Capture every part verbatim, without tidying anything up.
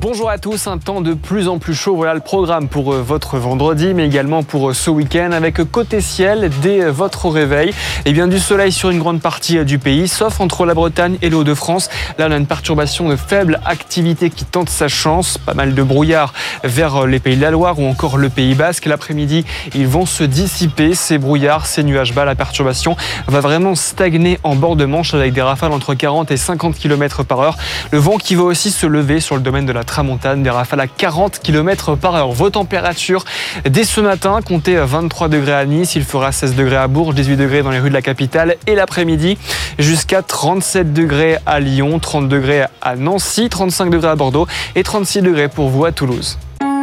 Bonjour à tous, un temps de plus en plus chaud, voilà le programme pour votre vendredi, mais également pour ce week-end, avec côté ciel, dès votre réveil, et bien du soleil sur une grande partie du pays, sauf entre la Bretagne et les Hauts-de-France. Là, on a une perturbation de faible activité qui tente sa chance, pas mal de brouillard vers les Pays de la Loire ou encore le Pays Basque. L'après-midi, ils vont se dissiper, ces brouillards, ces nuages bas. La perturbation va vraiment stagner en bord de Manche avec des rafales entre quarante et cinquante kilomètres par heure. Le vent qui va aussi se lever sur le domaine de la tramontane, des rafales à quarante kilomètres par heure. Vos températures dès ce matin, comptez vingt-trois degrés à Nice, il fera seize degrés à Bourges, dix-huit degrés dans les rues de la capitale, et l'après-midi jusqu'à trente-sept degrés à Lyon, trente degrés à Nancy, trente-cinq degrés à Bordeaux et trente-six degrés pour vous à Toulouse.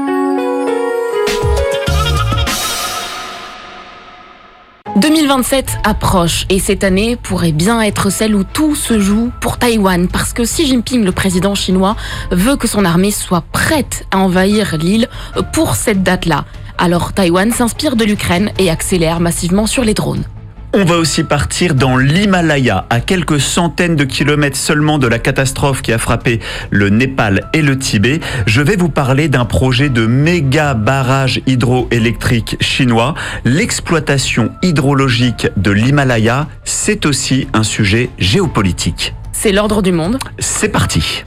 deux mille vingt-sept approche et cette année pourrait bien être celle où tout se joue pour Taïwan, parce que Xi Jinping, le président chinois, veut que son armée soit prête à envahir l'île pour cette date-là. Alors Taïwan s'inspire de l'Ukraine et accélère massivement sur les drones. On va aussi partir dans l'Himalaya, à quelques centaines de kilomètres seulement de la catastrophe qui a frappé le Népal et le Tibet. Je vais vous parler d'un projet de méga barrage hydroélectrique chinois. L'exploitation hydrologique de l'Himalaya, c'est aussi un sujet géopolitique. C'est l'ordre du monde. C'est parti.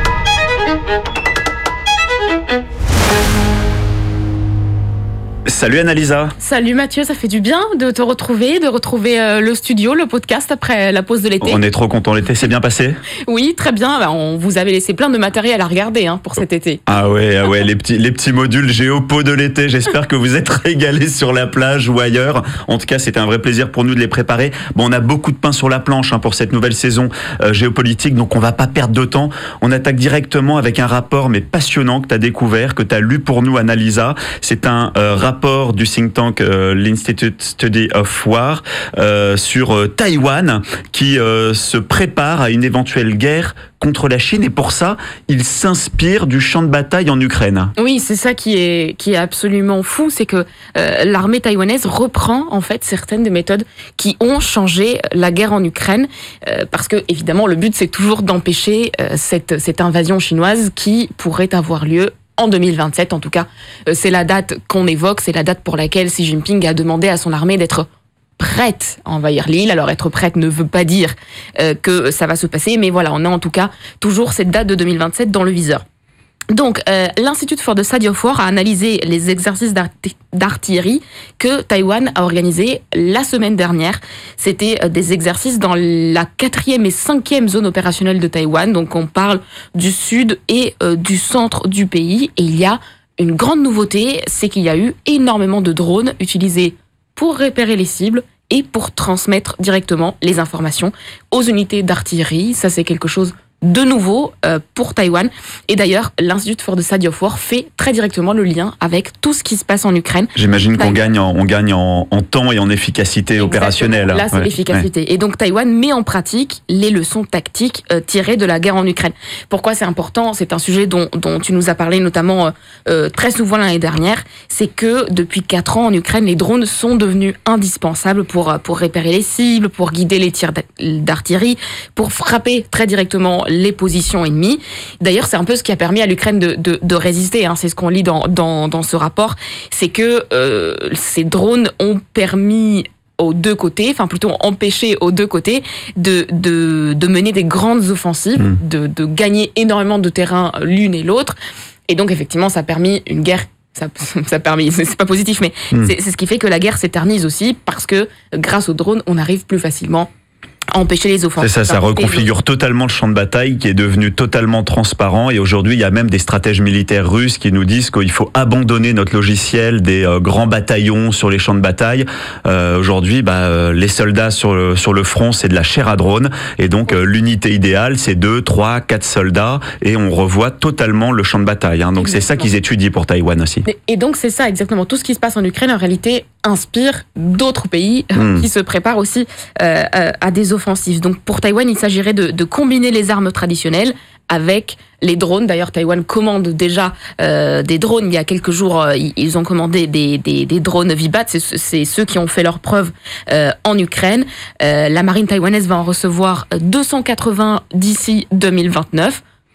Salut Annalisa. Salut Mathieu, ça fait du bien de te retrouver, de retrouver euh, le studio, le podcast après la pause de l'été. On est trop contents, l'été s'est bien passé ? Oui, très bien, bah, on vous avait laissé plein de matériel à regarder hein, pour cet été. Ah ouais, ah ouais, les petits, les petits modules géopo de l'été, j'espère que vous êtes régalés sur la plage ou ailleurs. En tout cas, c'était un vrai plaisir pour nous de les préparer. Bon, on a beaucoup de pain sur la planche hein, pour cette nouvelle saison euh, géopolitique, donc on va pas perdre de temps. On attaque directement avec un rapport mais passionnant que tu as découvert, que tu as lu pour nous Annalisa. C'est un euh, rapport du think tank euh, l'Institute Study of War euh, sur euh, Taïwan qui euh, se prépare à une éventuelle guerre contre la Chine et pour ça, il s'inspire du champ de bataille en Ukraine. Oui, c'est ça qui est qui est absolument fou, c'est que euh, l'armée taïwanaise reprend en fait certaines des méthodes qui ont changé la guerre en Ukraine euh, parce que évidemment le but c'est toujours d'empêcher euh, cette cette invasion chinoise qui pourrait avoir lieu en deux mille vingt-sept, en tout cas, c'est la date qu'on évoque, c'est la date pour laquelle Xi Jinping a demandé à son armée d'être prête à envahir l'île. Alors être prête ne veut pas dire euh, que ça va se passer, mais voilà, on a en tout cas toujours cette date de deux mille vingt-sept dans le viseur. Donc, euh, l'Institute for the Study of War a analysé les exercices d'arti- d'artillerie que Taïwan a organisés la semaine dernière. C'était euh, des exercices dans la quatrième et cinquième zone opérationnelle de Taïwan. Donc, on parle du sud et euh, du centre du pays. Et il y a une grande nouveauté, c'est qu'il y a eu énormément de drones utilisés pour repérer les cibles et pour transmettre directement les informations aux unités d'artillerie. Ça, c'est quelque chose de nouveau euh, pour Taïwan. Et d'ailleurs, l'Institute for the Study of War fait très directement le lien avec tout ce qui se passe en Ukraine. J'imagine Taïwan. qu'on gagne, en, on gagne en, en temps et en efficacité Exactement. opérationnelle. Là, c'est ouais. l'efficacité. Ouais. Et donc, Taïwan met en pratique les leçons tactiques euh, tirées de la guerre en Ukraine. Pourquoi c'est important ? C'est un sujet dont, dont tu nous as parlé notamment euh, très souvent l'année dernière. C'est que depuis quatre ans en Ukraine, les drones sont devenus indispensables pour, pour repérer les cibles, pour guider les tirs d'artillerie, pour frapper très directement les positions ennemies. D'ailleurs, c'est un peu ce qui a permis à l'Ukraine de, de, de résister. Hein. C'est ce qu'on lit dans, dans, dans ce rapport. C'est que euh, ces drones ont permis aux deux côtés, enfin plutôt empêché aux deux côtés de, de, de mener des grandes offensives, mmh. de, de gagner énormément de terrain l'une et l'autre. Et donc, effectivement, ça a permis une guerre Ça, ça a permis, c'est pas positif, mais mmh. c'est, c'est ce qui fait que la guerre s'éternise aussi parce que grâce aux drones, on arrive plus facilement empêcher les offensives. C'est ça, ça reconfigure totalement le champ de bataille qui est devenu totalement transparent et aujourd'hui il y a même des stratèges militaires russes qui nous disent qu'il faut abandonner notre logiciel des euh, grands bataillons sur les champs de bataille. Euh, aujourd'hui, bah, euh, les soldats sur le, sur le front c'est de la chair à drone et donc euh, l'unité idéale c'est deux, trois, quatre soldats et on revoit totalement le champ de bataille. Hein. Donc exactement. C'est ça qu'ils étudient pour Taïwan aussi. Et donc c'est ça exactement, tout ce qui se passe en Ukraine en réalité inspire d'autres pays mmh. qui se préparent aussi euh, à des offensives. Donc pour Taïwan, il s'agirait de, de combiner les armes traditionnelles avec les drones. D'ailleurs, Taïwan commande déjà euh, des drones. Il y a quelques jours, euh, ils ont commandé des, des, des drones Vibat. C'est, c'est ceux qui ont fait leurs preuves euh, en Ukraine. Euh, la marine taïwanaise va en recevoir deux cent quatre-vingts d'ici deux mille vingt-neuf.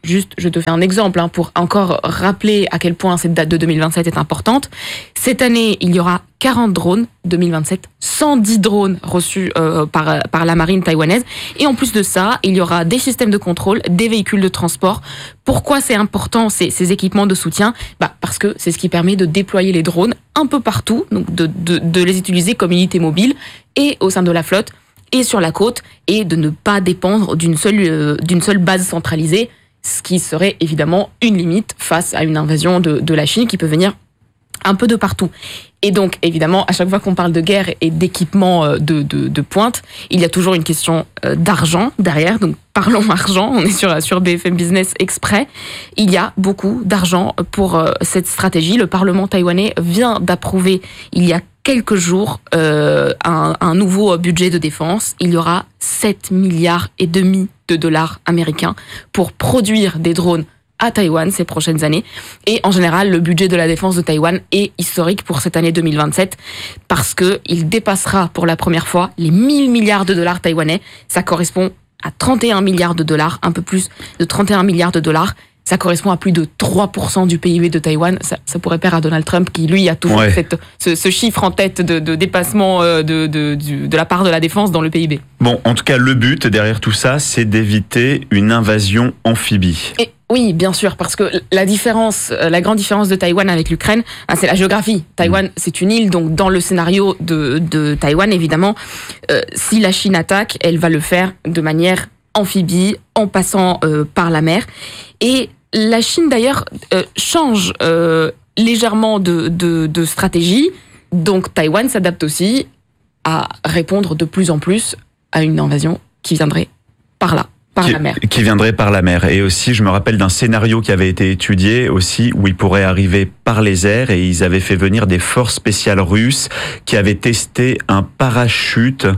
Juste, je te fais un exemple hein, pour encore rappeler à quel point cette date de deux mille vingt-sept est importante. Cette année, il y aura quarante drones, deux mille vingt-sept, cent dix drones reçus euh, par, par la marine taïwanaise. Et en plus de ça, il y aura des systèmes de contrôle, des véhicules de transport. Pourquoi c'est important ces, ces équipements de soutien ? Bah, parce que c'est ce qui permet de déployer les drones un peu partout, donc de, de, de les utiliser comme unité mobile et au sein de la flotte et sur la côte, et de ne pas dépendre d'une seule, euh, d'une seule base centralisée, ce qui serait évidemment une limite face à une invasion de, de la Chine qui peut venir un peu de partout. Et donc, évidemment, à chaque fois qu'on parle de guerre et d'équipement de, de, de pointe, il y a toujours une question d'argent derrière. Donc, parlons argent, on est sur, sur B F M Business Exprès. Il y a beaucoup d'argent pour cette stratégie. Le Parlement taïwanais vient d'approuver, il y a quelques jours, euh, un, un nouveau budget de défense. Il y aura sept milliards et demi de dollars américains pour produire des drones à Taïwan ces prochaines années. Et en général, le budget de la défense de Taïwan est historique pour cette année deux mille vingt-sept parce que il dépassera pour la première fois les mille milliards de dollars taïwanais. Ça correspond à trente et un milliards de dollars, un peu plus de trente et un milliards de dollars. Ça correspond à plus de trois pour cent du P I B de Taïwan. Ça, ça pourrait plaire à Donald Trump qui, lui, a toujours ouais. cette, ce, ce chiffre en tête de, de dépassement de, de, de, de la part de la défense dans le P I B. Bon, en tout cas, le but derrière tout ça, c'est d'éviter une invasion amphibie. Et oui, bien sûr, parce que la différence, la grande différence de Taïwan avec l'Ukraine, c'est la géographie. Taïwan, mmh. c'est une île, donc dans le scénario de, de Taïwan, évidemment, euh, si la Chine attaque, elle va le faire de manière amphibie, en passant euh, par la mer. Et la Chine, d'ailleurs, euh, change euh, légèrement de, de, de stratégie. Donc, Taïwan s'adapte aussi à répondre de plus en plus à une invasion qui viendrait par là, par qui, la mer. Qui viendrait par la mer. Et aussi, je me rappelle d'un scénario qui avait été étudié aussi, où il pourrait arriver par les airs, et ils avaient fait venir des forces spéciales russes qui avaient testé un parachute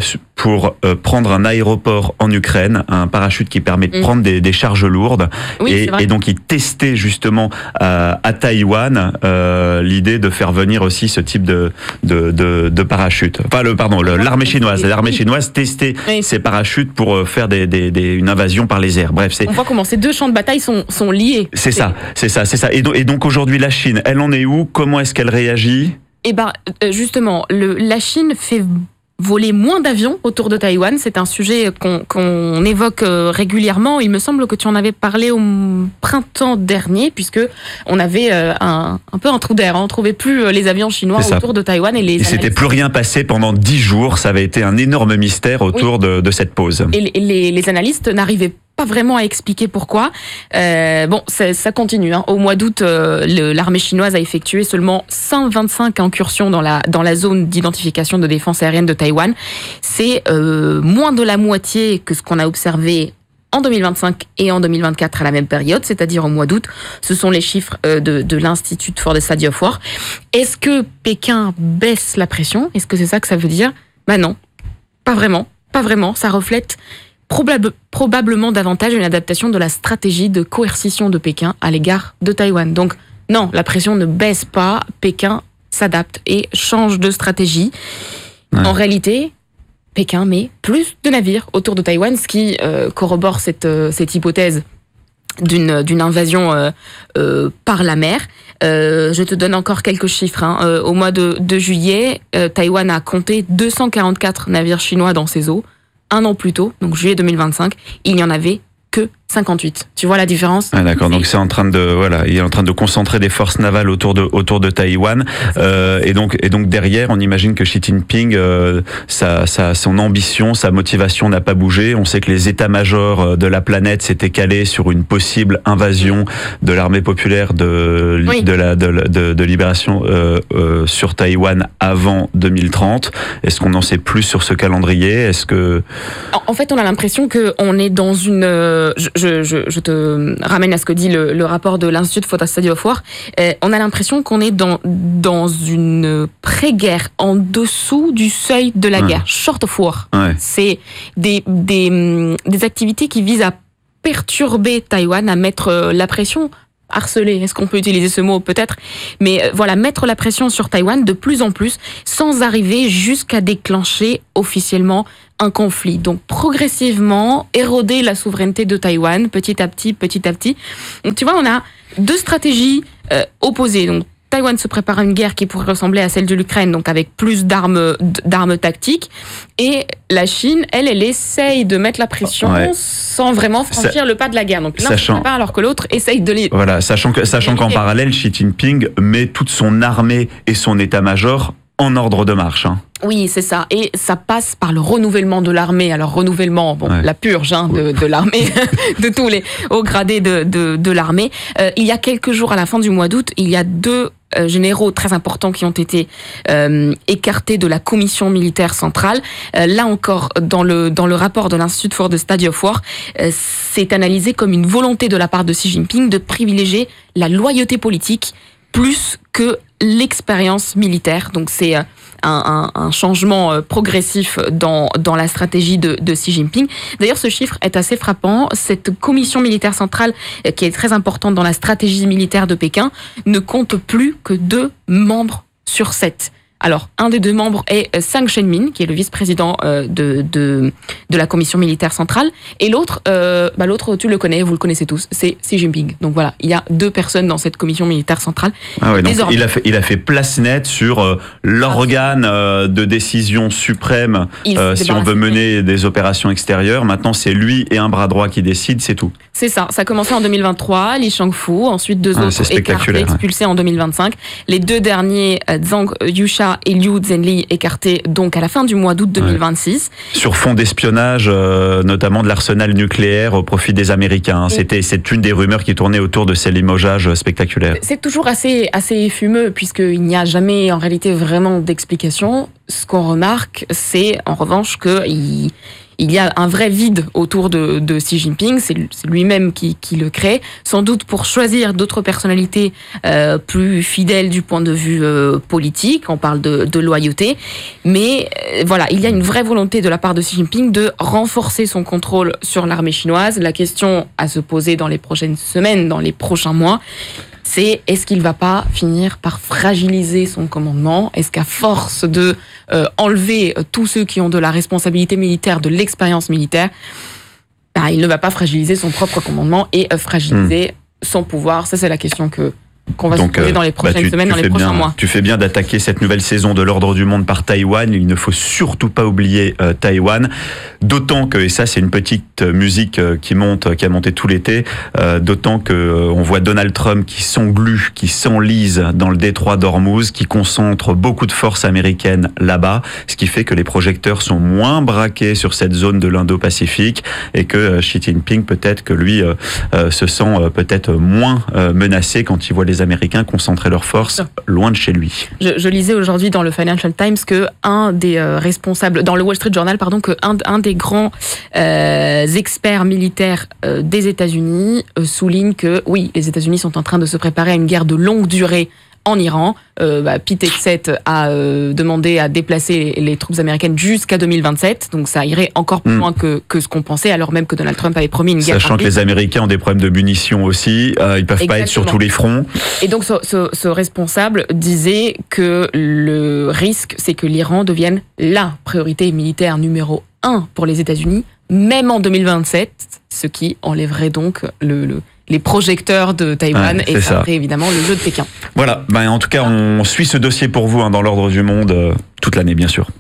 pour euh, prendre un aéroport en Ukraine, un parachute qui permet de mmh. prendre des, des charges lourdes. Oui, et, et donc, ils testaient justement euh, à Taïwan euh, l'idée de faire venir aussi ce type de, de, de, de parachute. Enfin, le, pardon, le, l'armée chinoise. L'armée chinoise testait oui. ces parachutes pour faire des, des, des, une invasion par les airs. Bref, c'est... On voit comment ces deux champs de bataille sont, sont liés. C'est, c'est ça, c'est ça, c'est ça. Et donc, et donc aujourd'hui, la Chine, elle en est où ? Comment est-ce qu'elle réagit ? Eh ben, justement, le, la Chine fait voler moins d'avions autour de Taïwan. C'est un sujet qu'on, qu'on évoque régulièrement. Il me semble que tu en avais parlé au printemps dernier, puisque on avait un, un peu un trou d'air. On ne trouvait plus les avions chinois autour de Taïwan. Et les il s'était plus rien passé pendant dix jours. Ça avait été un énorme mystère autour oui. de, de cette pause. Et les, les, les analystes n'arrivaient pas vraiment à expliquer pourquoi. Euh, bon, ça, ça continue. Hein. Au mois d'août, euh, le, l'armée chinoise a effectué seulement cent vingt-cinq incursions dans la, dans la zone d'identification de défense aérienne de Taïwan. C'est euh, moins de la moitié que ce qu'on a observé en deux mille vingt-cinq et en deux mille vingt-quatre à la même période, c'est-à-dire au mois d'août. Ce sont les chiffres euh, de, de l'Institute for the Study of War. Est-ce que Pékin baisse la pression ? Est-ce que c'est ça que ça veut dire ? Ben non, pas vraiment. Pas vraiment. Ça reflète Probable, probablement davantage une adaptation de la stratégie de coercition de Pékin à l'égard de Taïwan. Donc non, la pression ne baisse pas, Pékin s'adapte et change de stratégie. Ouais. En réalité, Pékin met plus de navires autour de Taïwan, ce qui euh, corrobore cette, euh, cette hypothèse d'une, d'une invasion euh, euh, par la mer. Euh, je te donne encore quelques chiffres. Hein. Euh, au mois de, de juillet, euh, Taïwan a compté deux cent quarante-quatre navires chinois dans ses eaux. Un an plus tôt, donc juillet deux mille vingt-cinq, il n'y en avait que cinquante-huit. Tu vois la différence ? Ah, d'accord, donc c'est en train de voilà, il est en train de concentrer des forces navales autour de autour de Taïwan, euh, et donc et donc derrière, on imagine que Xi Jinping, euh, sa, sa son ambition, sa motivation n'a pas bougé. On sait que les états-majors de la planète s'étaient calés sur une possible invasion de l'armée populaire de oui. de la de, de, de libération euh, euh, sur Taïwan avant deux mille trente. Est-ce qu'on en sait plus sur ce calendrier ? Est-ce que en fait, on a l'impression que on est dans une Je, je, je, je te ramène à ce que dit le, le rapport de l'Institut for the Study of War. Euh, on a l'impression qu'on est dans, dans une pré-guerre, en dessous du seuil de la ouais. guerre, short of war. Ouais. C'est des, des, des activités qui visent à perturber Taïwan, à mettre la pression, harceler, est-ce qu'on peut utiliser ce mot peut-être ? Mais voilà, mettre la pression sur Taïwan de plus en plus, sans arriver jusqu'à déclencher officiellement un conflit. Donc progressivement éroder la souveraineté de Taïwan, petit à petit, petit à petit. Donc tu vois, on a deux stratégies euh, opposées. Donc Taïwan se prépare à une guerre qui pourrait ressembler à celle de l'Ukraine, donc avec plus d'armes, d'armes tactiques. Et la Chine, elle, elle essaye de mettre la pression ouais. sans vraiment franchir Ça, le pas de la guerre. Donc l'un sachant, se prépare alors que l'autre essaye de les... Voilà, sachant, que, sachant qu'en parallèle, Xi Jinping met toute son armée et son état-major en ordre de marche. Hein. Oui, c'est ça. Et ça passe par le renouvellement de l'armée. Alors, renouvellement, bon, ouais. la purge hein, de, de l'armée, de tous les hauts gradés de, de, de l'armée. Euh, il y a quelques jours, à la fin du mois d'août, il y a deux euh, généraux très importants qui ont été euh, écartés de la commission militaire centrale. Euh, là encore, dans le, dans le rapport de l'Institut for the Study of War, euh, c'est analysé comme une volonté de la part de Xi Jinping de privilégier la loyauté politique plus que l'expérience militaire. Donc c'est un, un, un changement progressif dans, dans la stratégie de, de Xi Jinping. D'ailleurs, ce chiffre est assez frappant. Cette commission militaire centrale, qui est très importante dans la stratégie militaire de Pékin, ne compte plus que deux membres sur sept. Alors, un des deux membres est Zhang Shenmin, qui est le vice-président euh, de, de, de la commission militaire centrale. Et l'autre, euh, bah l'autre, tu le connais, vous le connaissez tous, c'est Xi Jinping. Donc voilà, il y a deux personnes dans cette commission militaire centrale. Ah ouais, donc il a fait, il a fait place nette sur euh, l'organe euh, de décision suprême euh, si on veut mener des opérations extérieures. Maintenant, c'est lui et un bras droit qui décident, c'est tout. C'est ça. Ça a commencé en deux mille vingt-trois, Li Shangfu, ensuite deux ah, autres écartés, expulsés ouais. en deux mille vingt-cinq. Les deux derniers, euh, Zhang Yusha et Liu Zhenli, écartés donc à la fin du mois d'août deux mille vingt-six. Ouais. Sur fond d'espionnage, euh, notamment de l'arsenal nucléaire au profit des Américains. Et C'était, c'est une des rumeurs qui tournait autour de ces limogeages spectaculaires. C'est toujours assez, assez fumeux, puisqu'il n'y a jamais en réalité vraiment d'explication. Ce qu'on remarque, c'est en revanche qu'il il y a un vrai vide autour de, de Xi Jinping, c'est lui-même qui, qui le crée, sans doute pour choisir d'autres personnalités euh, plus fidèles du point de vue euh, politique, on parle de, de loyauté, mais euh, voilà, il y a une vraie volonté de la part de Xi Jinping de renforcer son contrôle sur l'armée chinoise. La question à se poser dans les prochaines semaines, dans les prochains mois, c'est est-ce qu'il ne va pas finir par fragiliser son commandement ? Est-ce qu'à force de euh, enlever tous ceux qui ont de la responsabilité militaire, de l'expérience militaire, bah, il ne va pas fragiliser son propre commandement et euh, fragiliser mmh. son pouvoir ? Ça, c'est la question que qu'on va Donc, se poser dans les prochaines bah, tu, semaines, tu dans les prochains bien, mois. Tu fais bien d'attaquer cette nouvelle saison de l'Ordre du Monde par Taïwan. Il ne faut surtout pas oublier euh, Taïwan. D'autant que, et ça c'est une petite musique euh, qui monte, qui a monté tout l'été, euh, d'autant que euh, on voit Donald Trump qui s'englue, qui s'enlise dans le détroit d'Ormuz, qui concentre beaucoup de forces américaines là-bas, ce qui fait que les projecteurs sont moins braqués sur cette zone de l'Indo-Pacifique et que euh, Xi Jinping peut-être que lui euh, euh, se sent euh, peut-être moins euh, menacé quand il voit les Américains concentrer leurs forces loin de chez lui. Je, je lisais aujourd'hui dans le Financial Times que un des euh, responsables, dans le Wall Street Journal, pardon, que un, un des grands euh, experts militaires euh, des États-Unis euh, souligne que oui, les États-Unis sont en train de se préparer à une guerre de longue durée en Iran. Euh, bah, Pete Hegseth a euh, demandé à déplacer les, les troupes américaines jusqu'à deux mille vingt-sept, donc ça irait encore plus mmh. loin que, que ce qu'on pensait, alors même que Donald Trump avait promis une guerre. Sachant rapide. Que les Américains ont des problèmes de munitions aussi, euh, ils peuvent Exactement. Pas être sur tous les fronts. Et donc ce, ce, ce responsable disait que le risque, c'est que l'Iran devienne la priorité militaire numéro un pour les États-Unis, même en deux mille vingt-sept, ce qui enlèverait donc le, le les projecteurs de Taïwan ouais, et ça après évidemment le jeu de Pékin. Voilà, ben, en tout cas on suit ce dossier pour vous hein, dans l'Ordre du Monde euh, toute l'année bien sûr.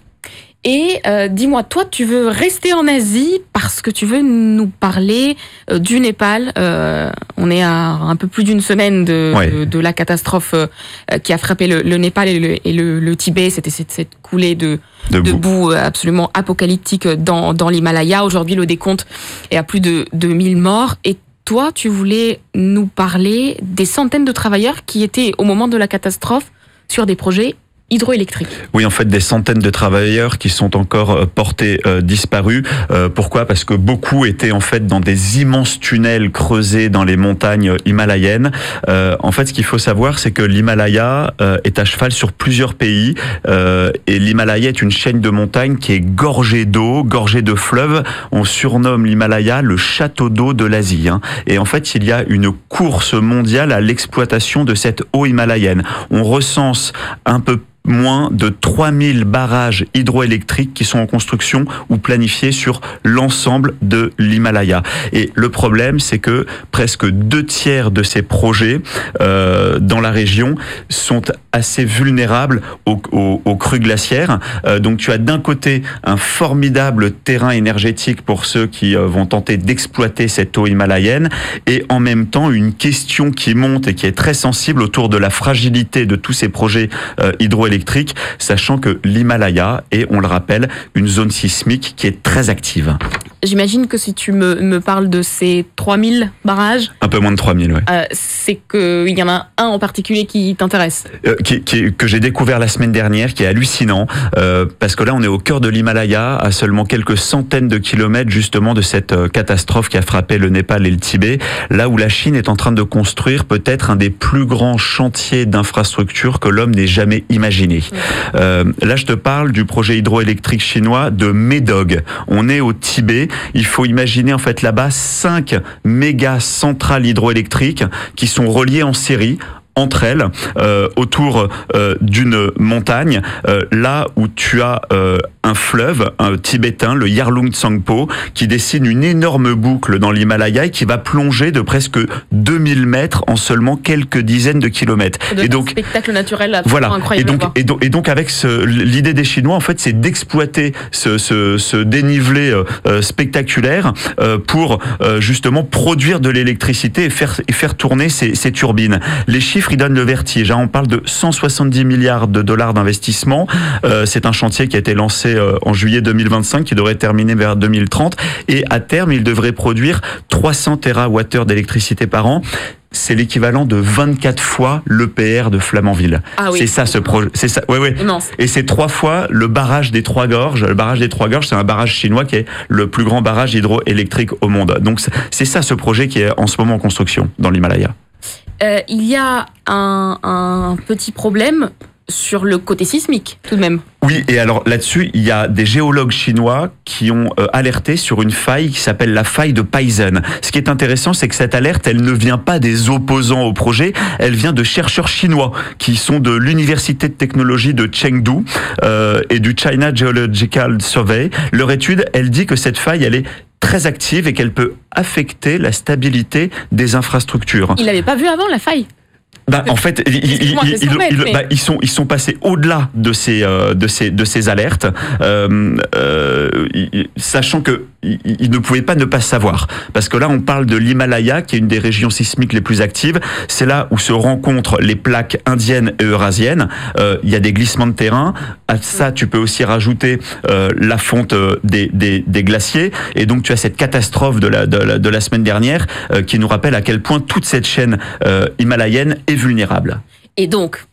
Et euh, dis-moi, toi tu veux rester en Asie parce que tu veux nous parler euh, du Népal. Euh, on est à un peu plus d'une semaine de, ouais. de, de la catastrophe euh, qui a frappé le, le Népal et le, et le, le Tibet. C'était cette, cette coulée de, de, de boue absolument apocalyptique dans, dans l'Himalaya. Aujourd'hui le décompte est à plus de, de mille morts. Et toi, tu voulais nous parler des centaines de travailleurs qui étaient, au moment de la catastrophe, sur des projets hydroélectriques. Oui, en fait, des centaines de travailleurs qui sont encore portés euh, disparus. Euh, pourquoi ? Parce que beaucoup étaient en fait dans des immenses tunnels creusés dans les montagnes himalayennes. Euh, en fait, ce qu'il faut savoir, c'est que l'Himalaya euh, est à cheval sur plusieurs pays euh, et l'Himalaya est une chaîne de montagnes qui est gorgée d'eau, gorgée de fleuves. On surnomme l'Himalaya le château d'eau de l'Asie. Hein. Et en fait, il y a une course mondiale à l'exploitation de cette eau himalayenne. On recense un peu moins de trois mille barrages hydroélectriques qui sont en construction ou planifiés sur l'ensemble de l'Himalaya. Et le problème, c'est que presque deux tiers de ces projets euh, dans la région sont assez vulnérables aux, aux, aux crues glaciaires. Euh, donc tu as d'un côté un formidable terrain énergétique pour ceux qui euh, vont tenter d'exploiter cette eau himalayenne, et en même temps une question qui monte et qui est très sensible autour de la fragilité de tous ces projets euh, hydroélectriques, sachant que l'Himalaya est, on le rappelle, une zone sismique qui est très active. J'imagine que si tu me, me parles de ces trois mille barrages... Un peu moins de trois mille, oui. Euh, c'est qu'il y en a un en particulier qui t'intéresse. Euh, qui, qui, que j'ai découvert la semaine dernière, qui est hallucinant, euh, parce que là on est au cœur de l'Himalaya, à seulement quelques centaines de kilomètres justement de cette euh, catastrophe qui a frappé le Népal et le Tibet, là où la Chine est en train de construire peut-être un des plus grands chantiers d'infrastructure que l'homme n'ait jamais imaginé. Mmh. Euh, là je te parle du projet hydroélectrique chinois de Médog. On est au Tibet. Il faut imaginer en fait là-bas cinq méga centrales hydroélectriques qui sont reliées en série entre elles, euh, autour euh, d'une montagne, euh, là où tu as euh, un fleuve un tibétain, le Yarlung Tsangpo, qui dessine une énorme boucle dans l'Himalaya et qui va plonger de presque deux mille mètres en seulement quelques dizaines de kilomètres. Et donc, un spectacle naturel voilà. incroyable. Et donc, et donc, et donc avec ce, l'idée des Chinois, en fait, c'est d'exploiter ce, ce, ce dénivelé euh, spectaculaire euh, pour euh, justement produire de l'électricité et faire, et faire tourner ces, ces turbines. Les chiffres, ils donnent le vertige. On parle de cent soixante-dix milliards de dollars d'investissement. Euh, c'est un chantier qui a été lancé euh, en juillet deux mille vingt-cinq, qui devrait terminer vers deux mille trente. Et à terme, il devrait produire trois cents térawattheures d'électricité par an. C'est l'équivalent de vingt-quatre fois l'E P R de Flamanville. Ah oui. C'est ça ce projet. C'est ça. Ouais, ouais. Immense. Et c'est trois fois le barrage des Trois Gorges. Le barrage des Trois Gorges, c'est un barrage chinois qui est le plus grand barrage hydroélectrique au monde. Donc c'est ça ce projet qui est en ce moment en construction dans l'Himalaya. Euh, il y a un, un petit problème sur le côté sismique, tout de même. Oui, et alors là-dessus, il y a des géologues chinois qui ont euh, alerté sur une faille qui s'appelle la faille de Paisen. Ce qui est intéressant, c'est que cette alerte, elle ne vient pas des opposants au projet, elle vient de chercheurs chinois qui sont de l'université de technologie de Chengdu euh, et du China Geological Survey. Leur étude, elle dit que cette faille, elle est très active et qu'elle peut affecter la stabilité des infrastructures. Il l'avait pas vu avant, la faille ? Bah, en fait, ils, ils, ils, ils, ils, bah, ils sont ils sont passés au-delà de ces euh, de ces de ces alertes, euh, euh, sachant que ils, ils ne pouvaient pas ne pas savoir, parce que là on parle de l'Himalaya qui est une des régions sismiques les plus actives. C'est là où se rencontrent les plaques indiennes et eurasiennes. Euh, il y a des glissements de terrain. À ça, tu peux aussi rajouter euh, la fonte des, des des glaciers, et donc tu as cette catastrophe de la de la, de la semaine dernière euh, qui nous rappelle à quel point toute cette chaîne euh, himalayenne est vulnérable. Et donc,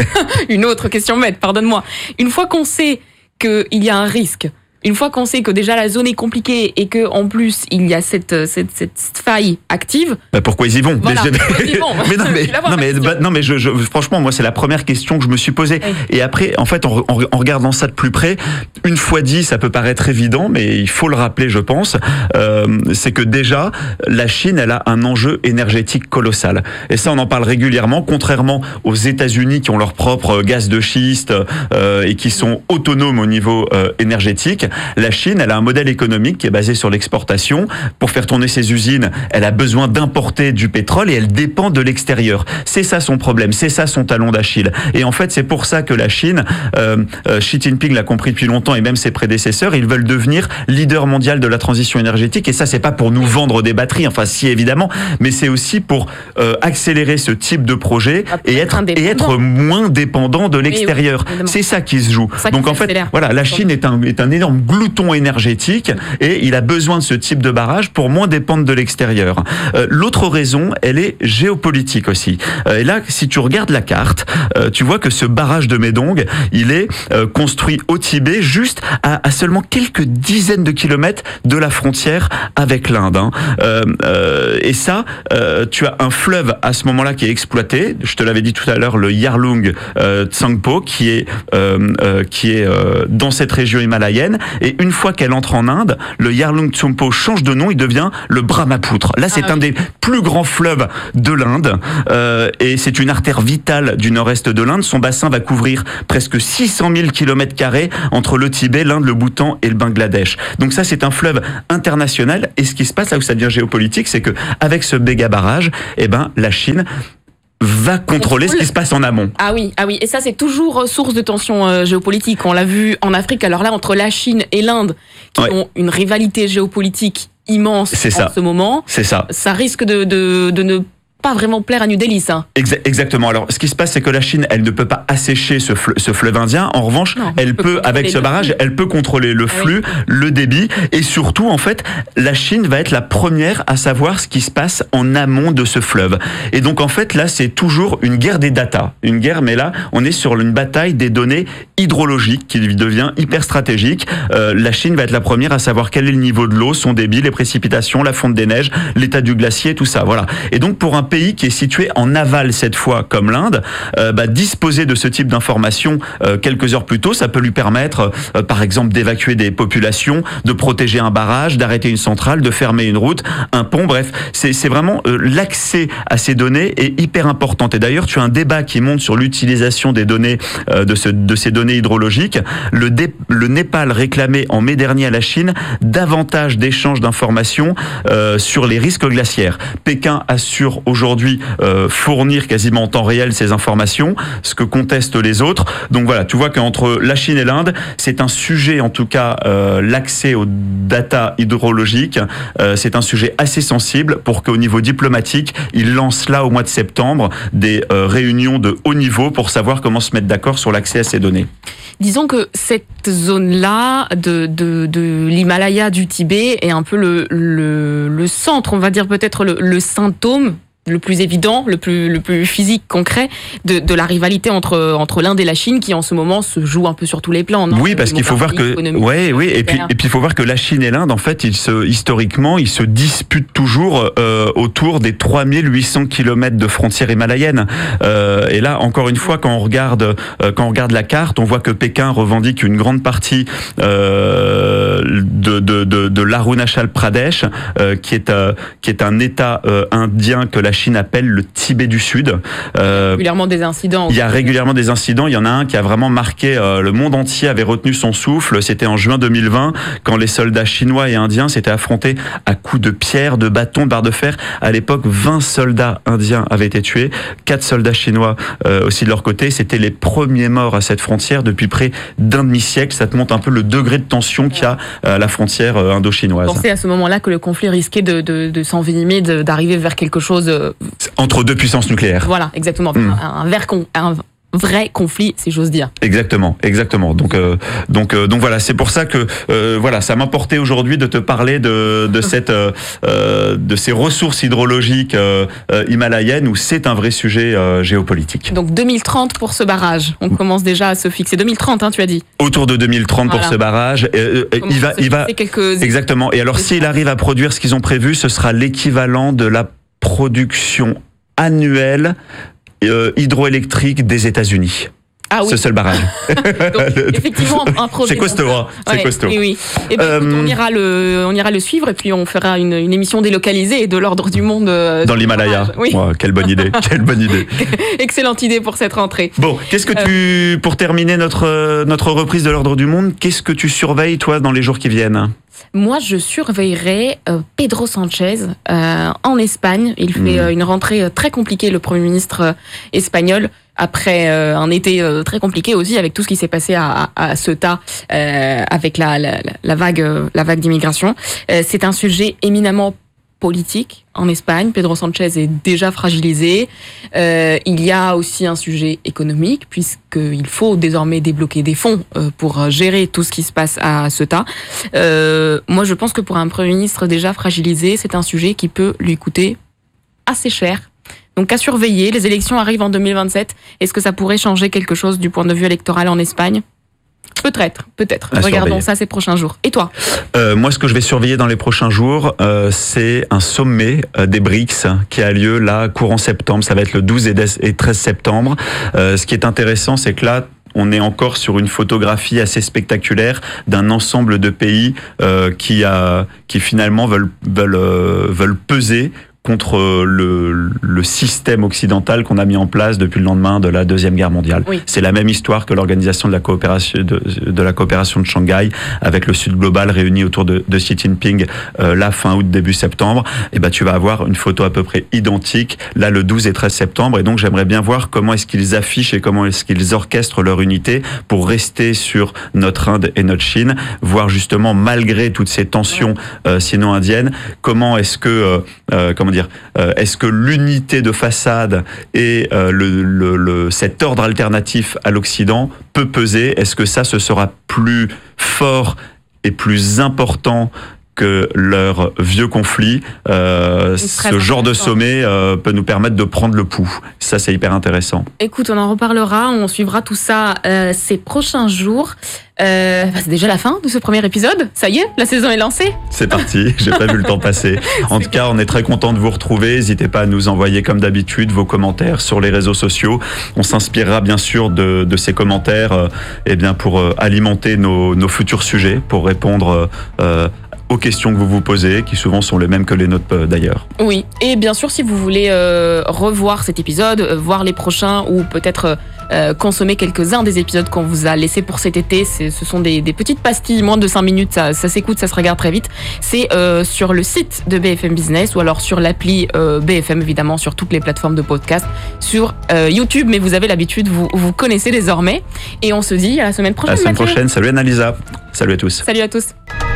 une autre question bête, pardonne-moi. Une fois qu'on sait qu'il y a un risque, une fois qu'on sait que déjà la zone est compliquée et que en plus il y a cette cette, cette faille active, bah pourquoi ils y vont? Voilà, pourquoi ils y vont mais non mais non mais, bah, non mais je, je, franchement moi c'est la première question que je me suis posée. Oui. Et après en fait en, en, en regardant ça de plus près, une fois dit ça peut paraître évident, mais il faut le rappeler je pense, euh, c'est que déjà la Chine elle a un enjeu énergétique colossal. Et ça on en parle régulièrement, contrairement aux États-Unis qui ont leur propre gaz de schiste euh, et qui sont autonomes au niveau euh, énergétique. La Chine, elle a un modèle économique qui est basé sur l'exportation. Pour faire tourner ses usines, elle a besoin d'importer du pétrole et elle dépend de l'extérieur. C'est ça son problème, c'est ça son talon d'Achille. Et en fait, c'est pour ça que la Chine, euh, euh, Xi Jinping l'a compris depuis longtemps et même ses prédécesseurs, ils veulent devenir leader mondial de la transition énergétique. Et ça, c'est pas pour nous vendre des batteries, enfin si évidemment, mais c'est aussi pour euh, accélérer ce type de projet et être, et être moins dépendant de l'extérieur. Oui, oui, c'est ça qui se joue. Donc en fait, voilà, la Chine est un, est un énorme glouton énergétique et il a besoin de ce type de barrage pour moins dépendre de l'extérieur. Euh, l'autre raison, elle est géopolitique aussi. Euh, et là, si tu regardes la carte, euh, tu vois que ce barrage de Médong, il est euh, construit au Tibet, juste à, à seulement quelques dizaines de kilomètres de la frontière avec l'Inde. Hein. Euh, euh, et ça, euh, tu as un fleuve à ce moment-là qui est exploité. Je te l'avais dit tout à l'heure, le Yarlung euh, Tsangpo, qui est euh, euh, qui est euh, dans cette région himalayenne. Et une fois qu'elle entre en Inde, le Yarlung Tsumpo change de nom, il devient le Brahmapoutre. Là, c'est ah, un oui. des plus grands fleuves de l'Inde euh, et c'est une artère vitale du nord-est de l'Inde. Son bassin va couvrir presque six cent mille kilomètres carrés entre le Tibet, l'Inde, le Bhoutan et le Bangladesh. Donc ça, c'est un fleuve international. Et ce qui se passe, là où ça devient géopolitique, c'est que avec ce méga barrage, eh ben, la Chine va contrôler ce qui se passe en amont. Ah oui, ah oui, et ça c'est toujours source de tension euh, géopolitique. On l'a vu en Afrique. Alors là, entre la Chine et l'Inde, qui ouais. ont une rivalité géopolitique immense c'est en ça. ce moment, c'est ça. Ça risque de, de, de ne pas vraiment plaire à New Delhi, ça. Exactement. Alors, ce qui se passe, c'est que la Chine, elle ne peut pas assécher ce, fleuve, ce fleuve indien. En revanche, non, elle peut, avec ce barrage, flux. elle peut contrôler le flux, oui. le débit, et surtout, en fait, la Chine va être la première à savoir ce qui se passe en amont de ce fleuve. Et donc, en fait, là, c'est toujours une guerre des data. Une guerre, mais là, on est sur une bataille des données hydrologiques qui devient hyper stratégique. Euh, la Chine va être la première à savoir quel est le niveau de l'eau, son débit, les précipitations, la fonte des neiges, l'état du glacier, tout ça. Voilà. Et donc, pour un pays qui est situé en aval cette fois comme l'Inde, euh, bah, disposer de ce type d'informations euh, quelques heures plus tôt, ça peut lui permettre euh, par exemple d'évacuer des populations, de protéger un barrage, d'arrêter une centrale, de fermer une route, un pont, bref, c'est, c'est vraiment euh, l'accès à ces données est hyper important. Et d'ailleurs, tu as un débat qui monte sur l'utilisation des données, euh, de, ce, de ces données hydrologiques. Le, dé, le Népal réclamait en mai dernier à la Chine davantage d'échanges d'informations euh, sur les risques glaciaires. Pékin assure aujourd'hui euh, fournir quasiment en temps réel ces informations, ce que contestent les autres. Donc voilà, tu vois qu'entre la Chine et l'Inde, c'est un sujet, en tout cas, euh, l'accès aux data hydrologiques, euh, c'est un sujet assez sensible pour qu'au niveau diplomatique, ils lancent là au mois de septembre des euh, réunions de haut niveau pour savoir comment se mettre d'accord sur l'accès à ces données. Disons que cette zone-là de, de, de l'Himalaya, du Tibet, est un peu le, le, le centre, on va dire peut-être le, le symptôme le plus évident, le plus, le plus physique, concret, de, de la rivalité entre, entre l'Inde et la Chine, qui en ce moment se joue un peu sur tous les plans. Non oui, parce qu'il faut voir que, ouais, oui, et puis, et puis il faut voir que la Chine et l'Inde, en fait, ils se, historiquement, ils se disputent toujours euh, autour des trois mille huit cents kilomètres de frontières himalayennes. Euh, et là, encore une fois, quand on regarde, euh, quand on regarde la carte, on voit que Pékin revendique une grande partie euh, de, de, de, de l'Arunachal Pradesh, euh, qui est, euh, qui est un État euh, indien que la Chine appelle le Tibet du Sud. Euh, régulièrement des incidents. Il y a régulièrement des incidents. Il y en a un qui a vraiment marqué, euh, le monde entier avait retenu son souffle. C'était en juin deux mille vingt, quand les soldats chinois et indiens s'étaient affrontés à coups de pierre, de bâton, de barre de fer. À l'époque, vingt soldats indiens avaient été tués, quatre soldats chinois euh, aussi de leur côté. C'était les premiers morts à cette frontière depuis près d'un demi-siècle. Ça te montre un peu le degré de tension qu'il y a à la frontière euh, indo-chinoise. Pensez à ce moment-là que le conflit risquait de, de, de s'envenimer, de, d'arriver vers quelque chose... Euh... Entre deux puissances nucléaires. Voilà, exactement. Mmh. Un, un, ver, un vrai conflit, si j'ose dire. Exactement, exactement. Donc, euh, donc, euh, donc voilà, c'est pour ça que euh, voilà, ça m'importait aujourd'hui de te parler de, de cette, euh, de ces ressources hydrologiques euh, himalayennes où c'est un vrai sujet euh, géopolitique. Donc deux mille trente pour ce barrage. On commence déjà à se fixer. deux mille trente, hein, tu as dit. Autour de deux mille trente voilà. pour ce barrage. Euh, il va, il va. Quelques... Exactement. Et alors, s'il arrive à produire ce qu'ils ont prévu, ce sera l'équivalent de la production annuelle euh, hydroélectrique des États-Unis. Ah oui. Ce seul barrage. Donc, effectivement, un projet. C'est costaud, hein. C'est ouais, costaud. Oui, oui. Et ben, euh, écoute, on ira le, on ira le suivre et puis on fera une, une émission délocalisée de l'ordre du monde. Euh, dans l'Himalaya. Oui. Oh, quelle bonne idée. Quelle bonne idée. Excellente idée pour cette rentrée. Bon, qu'est-ce que tu, euh, pour terminer notre, notre reprise de l'ordre du monde, qu'est-ce que tu surveilles, toi, dans les jours qui viennent? Moi, je surveillerai euh, Pedro Sanchez euh, en Espagne. Il fait mmh. euh, une rentrée euh, très compliquée, le Premier ministre euh, espagnol, après euh, un été euh, très compliqué aussi, avec tout ce qui s'est passé à, à, à Ceuta, euh, avec la, la, la vague, euh, la vague d'immigration. Euh, c'est un sujet éminemment politique en Espagne. Pedro Sanchez est déjà fragilisé. Euh, il y a aussi un sujet économique, puisqu'il faut désormais débloquer des fonds euh, pour gérer tout ce qui se passe à Ceuta. Euh, moi, je pense que pour un Premier ministre déjà fragilisé, c'est un sujet qui peut lui coûter assez cher. Donc à surveiller, les élections arrivent en deux mille vingt-sept. Est-ce que ça pourrait changer quelque chose du point de vue électoral en Espagne ? Peut-être, peut-être. À Regardons surveiller. Ça ces prochains jours. Et toi ? euh, Moi, ce que je vais surveiller dans les prochains jours, euh, c'est un sommet euh, des B R I C S qui a lieu là, courant septembre. Ça va être le douze et treize septembre. Euh, ce qui est intéressant, c'est que là, on est encore sur une photographie assez spectaculaire d'un ensemble de pays euh, qui, a, qui finalement veulent, veulent, euh, veulent peser contre le, le système occidental qu'on a mis en place depuis le lendemain de la Deuxième Guerre mondiale. Oui. C'est la même histoire que l'organisation de la coopération de, de la coopération de Shanghai, avec le Sud global réuni autour de, de Xi Jinping euh, là fin août début septembre. Et ben tu vas avoir une photo à peu près identique là le douze et treize septembre. Et donc j'aimerais bien voir comment est-ce qu'ils affichent et comment est-ce qu'ils orchestrent leur unité pour rester sur notre Inde et notre Chine, voir justement malgré toutes ces tensions euh, sino-indiennes, comment est-ce que euh, euh, comment dire Euh, est-ce que l'unité de façade et euh, le, le, le, cet ordre alternatif à l'Occident peut peser? Est-ce que ça, ce sera plus fort et plus important que leur vieux conflit? euh, Ce genre de sommet euh, peut nous permettre de prendre le pouls. Ça, c'est hyper intéressant. Écoute, on en reparlera, on suivra tout ça euh, ces prochains jours. Euh, bah c'est déjà la fin de ce premier épisode. Ça y est, la saison est lancée. C'est parti, j'ai pas vu le temps passer. En tout cas, on est très content de vous retrouver. N'hésitez pas à nous envoyer, comme d'habitude, vos commentaires sur les réseaux sociaux. On s'inspirera bien sûr de, de ces commentaires euh, eh bien, pour euh, alimenter nos, nos futurs sujets, pour répondre euh, aux questions que vous vous posez, qui souvent sont les mêmes que les nôtres d'ailleurs. Oui, et bien sûr, si vous voulez euh, revoir cet épisode, euh, voir les prochains ou peut-être euh, consommer quelques-uns des épisodes qu'on vous a laissés pour cet été, c'est, ce sont des, des petites pastilles, moins de cinq minutes, ça, ça s'écoute, ça se regarde très vite. C'est euh, sur le site de B F M Business ou alors sur l'appli euh, B F M, évidemment, sur toutes les plateformes de podcast, sur euh, YouTube, mais vous avez l'habitude, vous, vous connaissez désormais. Et on se dit à la semaine prochaine. À la semaine Mathieu. prochaine. Salut Annalisa. Salut à tous. Salut à tous.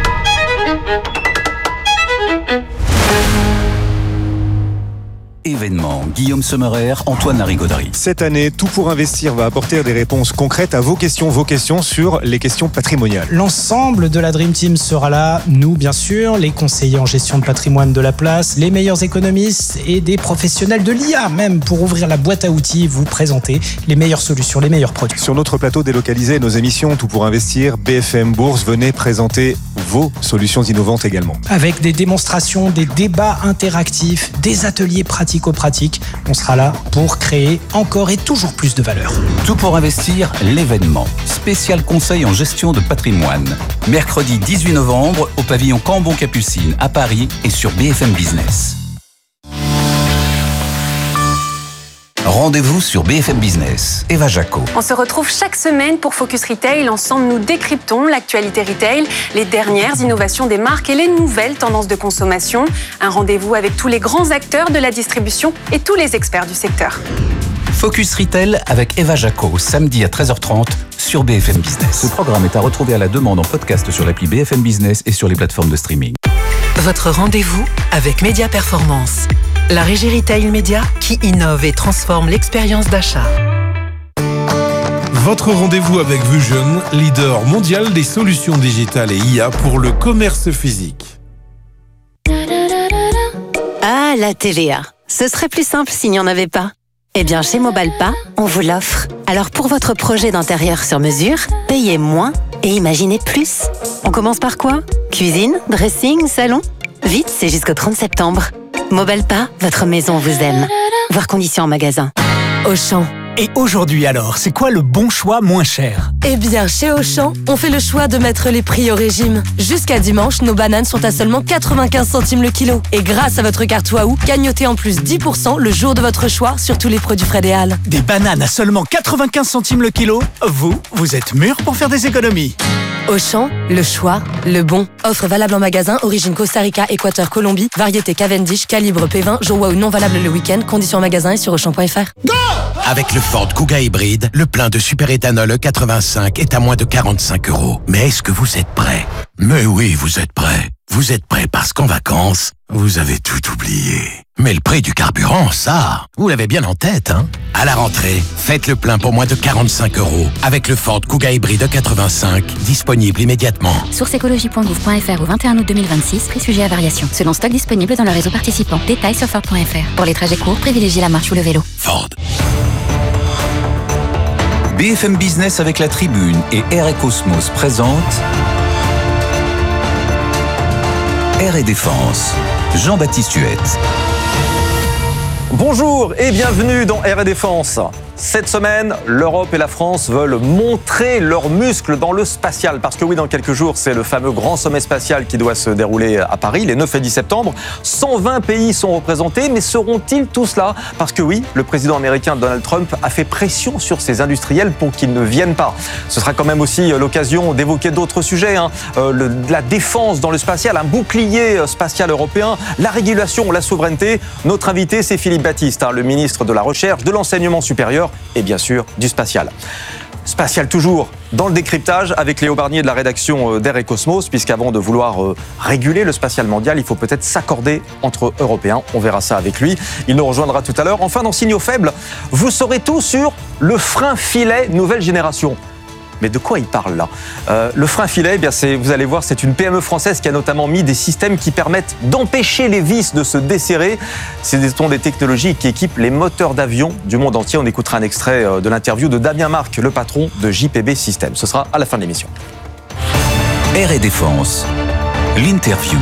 Événement, Guillaume Sommerer, Antoine Larigauderie. Cette année, Tout pour investir va apporter des réponses concrètes à vos questions, vos questions sur les questions patrimoniales. L'ensemble de la Dream Team sera là, nous bien sûr, les conseillers en gestion de patrimoine de la place, les meilleurs économistes et des professionnels de l'I A même pour ouvrir la boîte à outils, vous présenter les meilleures solutions, les meilleurs produits. Sur notre plateau délocalisé, nos émissions Tout pour investir, B F M Bourse, venez présenter vos solutions innovantes également. Avec des démonstrations, des débats interactifs, des ateliers pratico-pratiques, on sera là pour créer encore et toujours plus de valeur. Tout pour investir, l'événement. Spécial conseil en gestion de patrimoine. Mercredi dix-huit novembre au pavillon Cambon-Capucine à Paris et sur B F M Business. Rendez-vous sur B F M Business. Eva Jaco. On se retrouve chaque semaine pour Focus Retail. Ensemble, nous décryptons l'actualité retail, les dernières innovations des marques et les nouvelles tendances de consommation. Un rendez-vous avec tous les grands acteurs de la distribution et tous les experts du secteur. Focus Retail avec Eva Jaco, samedi à treize heures trente sur B F M Business. Ce programme est à retrouver à la demande en podcast sur l'appli B F M Business et sur les plateformes de streaming. Votre rendez-vous avec Média Performance, la régie retail média qui innove et transforme l'expérience d'achat. Votre rendez-vous avec Vusion, leader mondial des solutions digitales et I A pour le commerce physique. Ah, la T V A. Ce serait plus simple s'il n'y en avait pas. Eh bien, chez Mobalpa, on vous l'offre. Alors, pour votre projet d'intérieur sur mesure, payez moins et imaginez plus. On commence par quoi? Cuisine, dressing, salon? Vite, c'est jusqu'au trente septembre. Mobalpa, votre maison vous aime. Voir conditions en magasin. Auchan. Et aujourd'hui alors, c'est quoi le bon choix moins cher? Eh bien, chez Auchan, on fait le choix de mettre les prix au régime. Jusqu'à dimanche, nos bananes sont à seulement quatre-vingt-quinze centimes le kilo. Et grâce à votre carte Waouh, gagnotez en plus dix pour cent le jour de votre choix sur tous les produits Fred et Al. Des bananes à seulement quatre-vingt-quinze centimes le kilo? Vous, vous êtes mûrs pour faire des économies. Auchan, le choix, le bon. Offre valable en magasin, origine Costa Rica, Équateur, Colombie, variété Cavendish, calibre P vingt, jour Waouh non valable le week-end, conditions en magasin et sur auchan point f r. Go! Avec le Ford Kuga hybride, le plein de super-éthanol E quatre-vingt-cinq est à moins de quarante-cinq euros. Mais est-ce que vous êtes prêts? Mais oui, vous êtes prêts. Vous êtes prêts parce qu'en vacances, vous avez tout oublié. Mais le prix du carburant, ça, vous l'avez bien en tête, hein? À la rentrée, faites le plein pour moins de quarante-cinq euros avec le Ford Kuga hybride E quatre-vingt-cinq, disponible immédiatement. Source écologie point gouv point f r au vingt et un août deux mille vingt-six, prix sujet à variation. Selon stock disponible dans le réseau participant. Détails sur Ford point f r. Pour les trajets courts, privilégiez la marche ou le vélo. Ford. B F M Business avec la Tribune et Air et Cosmos présente Air et Défense. Jean-Baptiste Huette. Bonjour et bienvenue dans Air et Défense. Cette semaine, l'Europe et la France veulent montrer leurs muscles dans le spatial. Parce que oui, dans quelques jours, c'est le fameux grand sommet spatial qui doit se dérouler à Paris, les neuf et dix septembre. cent vingt pays sont représentés, mais seront-ils tous là? Parce que oui, le président américain Donald Trump a fait pression sur ses industriels pour qu'ils ne viennent pas. Ce sera quand même aussi l'occasion d'évoquer d'autres sujets. Hein. Euh, le, la défense dans le spatial, un bouclier spatial européen, la régulation, la souveraineté. Notre invité, c'est Philippe Baptiste, hein, le ministre de la Recherche, de l'Enseignement supérieur et bien sûr du spatial. Spatial toujours dans le décryptage avec Léo Barnier de la rédaction d'Air et Cosmos, puisqu'avant de vouloir euh, réguler le spatial mondial, il faut peut-être s'accorder entre Européens. On verra ça avec lui. Il nous rejoindra tout à l'heure. Enfin, dans Signaux faibles, vous saurez tout sur le frein filet nouvelle génération. Mais de quoi il parle là? euh, Le frein filet, eh bien c'est, vous allez voir, c'est une P M E française qui a notamment mis des systèmes qui permettent d'empêcher les vis de se desserrer. Ce sont des technologies qui équipent les moteurs d'avion du monde entier. On écoutera un extrait de l'interview de Damien Marc, le patron de J P B Systems. Ce sera à la fin de l'émission. Air et Défense, l'interview.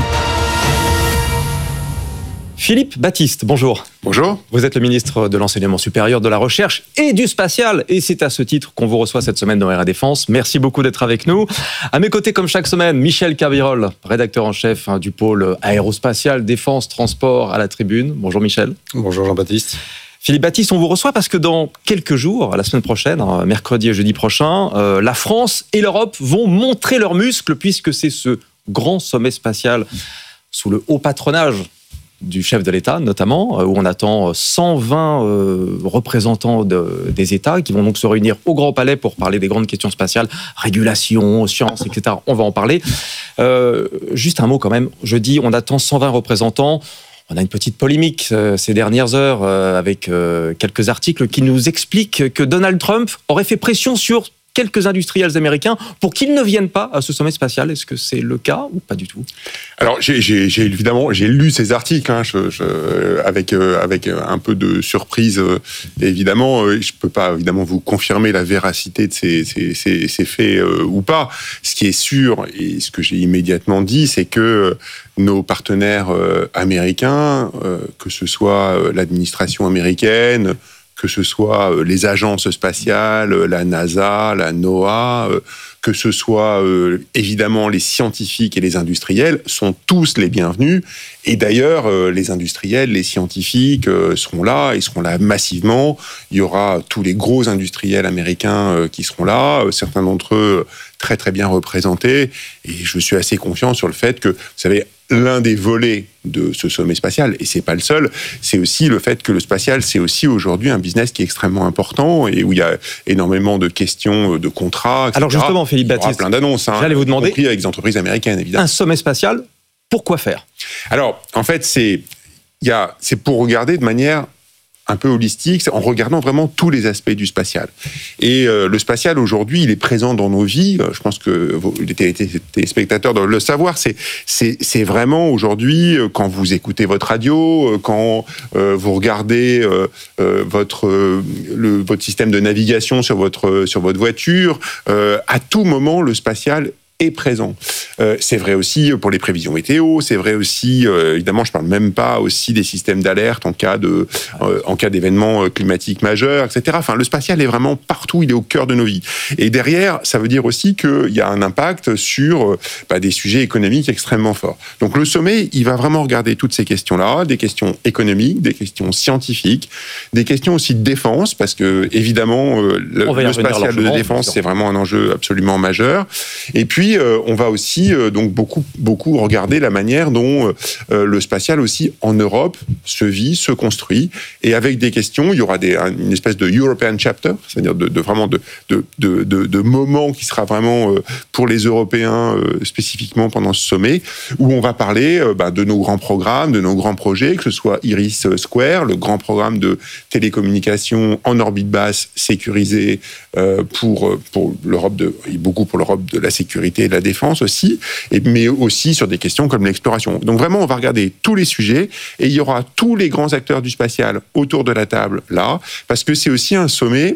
Philippe Baptiste, bonjour. Bonjour. Vous êtes le ministre de l'Enseignement supérieur, de la Recherche et du Spatial. Et c'est à ce titre qu'on vous reçoit cette semaine dans Air et Défense. Merci beaucoup d'être avec nous. À mes côtés, comme chaque semaine, Michel Cabirol, rédacteur en chef hein, du pôle aérospatial, défense, transport à la tribune. Bonjour Michel. Bonjour Jean-Baptiste. Philippe Baptiste, on vous reçoit parce que dans quelques jours, la semaine prochaine, hein, mercredi et jeudi prochain, euh, la France et l'Europe vont montrer leurs muscles puisque c'est ce grand sommet spatial sous le haut patronage du chef de l'État, notamment, où on attend cent vingt euh, représentants de, des États qui vont donc se réunir au Grand Palais pour parler des grandes questions spatiales, régulation, sciences, et cetera. On va en parler. Euh, juste un mot quand même. Je dis, on attend cent vingt représentants. On a une petite polémique euh, ces dernières heures euh, avec euh, quelques articles qui nous expliquent que Donald Trump aurait fait pression sur quelques industriels américains pour qu'ils ne viennent pas à ce sommet spatial. Est-ce que c'est le cas ou pas du tout? Alors, j'ai, j'ai, j'ai évidemment j'ai lu ces articles hein, je, je, avec euh, avec un peu de surprise. Euh, évidemment, euh, je peux pas évidemment vous confirmer la véracité de ces ces, ces, ces faits euh, ou pas. Ce qui est sûr et ce que j'ai immédiatement dit, c'est que nos partenaires euh, américains, euh, que ce soit euh, l'administration américaine, que ce soit les agences spatiales, la NASA, la NOAA, que ce soit euh, évidemment les scientifiques et les industriels, sont tous les bienvenus. Et d'ailleurs, euh, les industriels, les scientifiques euh, seront là, ils seront là massivement. Il y aura tous les gros industriels américains euh, qui seront là, euh, certains d'entre eux très très bien représentés. Et je suis assez confiant sur le fait que, vous savez, l'un des volets de ce sommet spatial, et c'est pas le seul, c'est aussi le fait que le spatial, c'est aussi aujourd'hui un business qui est extrêmement important et où il y a énormément de questions, de contrats, et cetera. Alors justement, Philippe il y aura Baptiste, plein d'annonces, hein, j'allais vous demander, y compris avec des entreprises américaines, évidemment. Un sommet spatial, pourquoi faire? Alors, en fait, c'est, il y a, c'est pour regarder de manière un peu holistique, en regardant vraiment tous les aspects du spatial. Et euh, le spatial, aujourd'hui, il est présent dans nos vies. Je pense que vous, les téléspectateurs doivent le savoir. C'est, c'est, c'est vraiment, aujourd'hui, quand vous écoutez votre radio, quand euh, vous regardez euh, euh, votre, euh, le, votre système de navigation sur votre, sur votre voiture, euh, à tout moment, le spatial est présent. Euh, c'est vrai aussi pour les prévisions météo, c'est vrai aussi, euh, évidemment, je parle même pas aussi des systèmes d'alerte en cas de, euh, en cas d'événements climatiques majeurs, et cetera. Enfin, le spatial est vraiment partout, il est au cœur de nos vies. Et derrière, ça veut dire aussi qu'il y a un impact sur bah, des sujets économiques extrêmement forts. Donc le sommet, il va vraiment regarder toutes ces questions-là, des questions économiques, des questions scientifiques, des questions aussi de défense, parce que évidemment, euh, le, le spatial de défense, c'est vraiment un enjeu absolument majeur. Et puis, euh, on va aussi euh, donc beaucoup beaucoup regarder la manière dont euh, le spatial aussi en Europe se vit, se construit, et avec des questions, il y aura des, une espèce de European chapter, c'est-à-dire de, de vraiment de de, de de de moment qui sera vraiment euh, pour les Européens euh, spécifiquement pendant ce sommet, où on va parler euh, bah, de nos grands programmes, de nos grands projets, que ce soit Iris Square, le grand programme de télécommunications en orbite basse sécurisé euh, pour pour l'Europe de et beaucoup pour l'Europe de la sécurité et de la défense aussi, et, mais aussi sur des questions comme l'exploration. Donc vraiment, on va regarder tous les sujets et il y aura tous les grands acteurs du spatial autour de la table là, parce que c'est aussi un sommet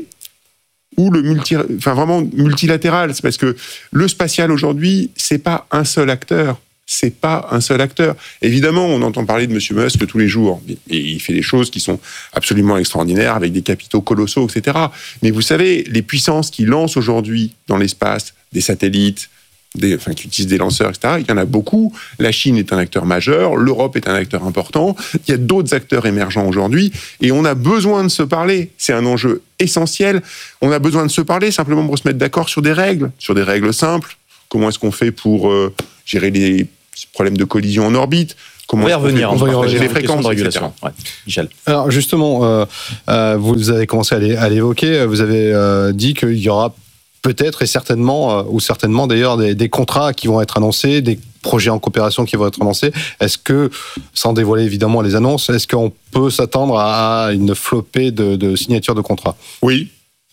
où le multi, enfin vraiment multilatéral, c'est parce que le spatial aujourd'hui, c'est pas un seul acteur. c'est pas un seul acteur. Évidemment, on entend parler de M. Musk tous les jours, et il fait des choses qui sont absolument extraordinaires, avec des capitaux colossaux, et cetera. Mais vous savez, les puissances qui lancent aujourd'hui dans l'espace des satellites, Des, enfin, qui utilisent des lanceurs, et cetera. Il y en a beaucoup. La Chine est un acteur majeur, l'Europe est un acteur important. Il y a d'autres acteurs émergents aujourd'hui, et on a besoin de se parler. C'est un enjeu essentiel. On a besoin de se parler simplement pour se mettre d'accord sur des règles, sur des règles simples. Comment est-ce qu'on fait pour euh, gérer les problèmes de collision en orbite? Comment on va y revenir, on va y revenir les fréquences de régulation. Ouais. Michel. Alors justement, euh, euh, vous avez commencé à l'évoquer. Vous avez euh, dit qu'il y aura peut-être et certainement, euh, ou certainement d'ailleurs, des, des contrats qui vont être annoncés, des projets en coopération qui vont être annoncés. Est-ce que, sans dévoiler évidemment les annonces, est-ce qu'on peut s'attendre à une flopée de, de signatures de contrats? Oui.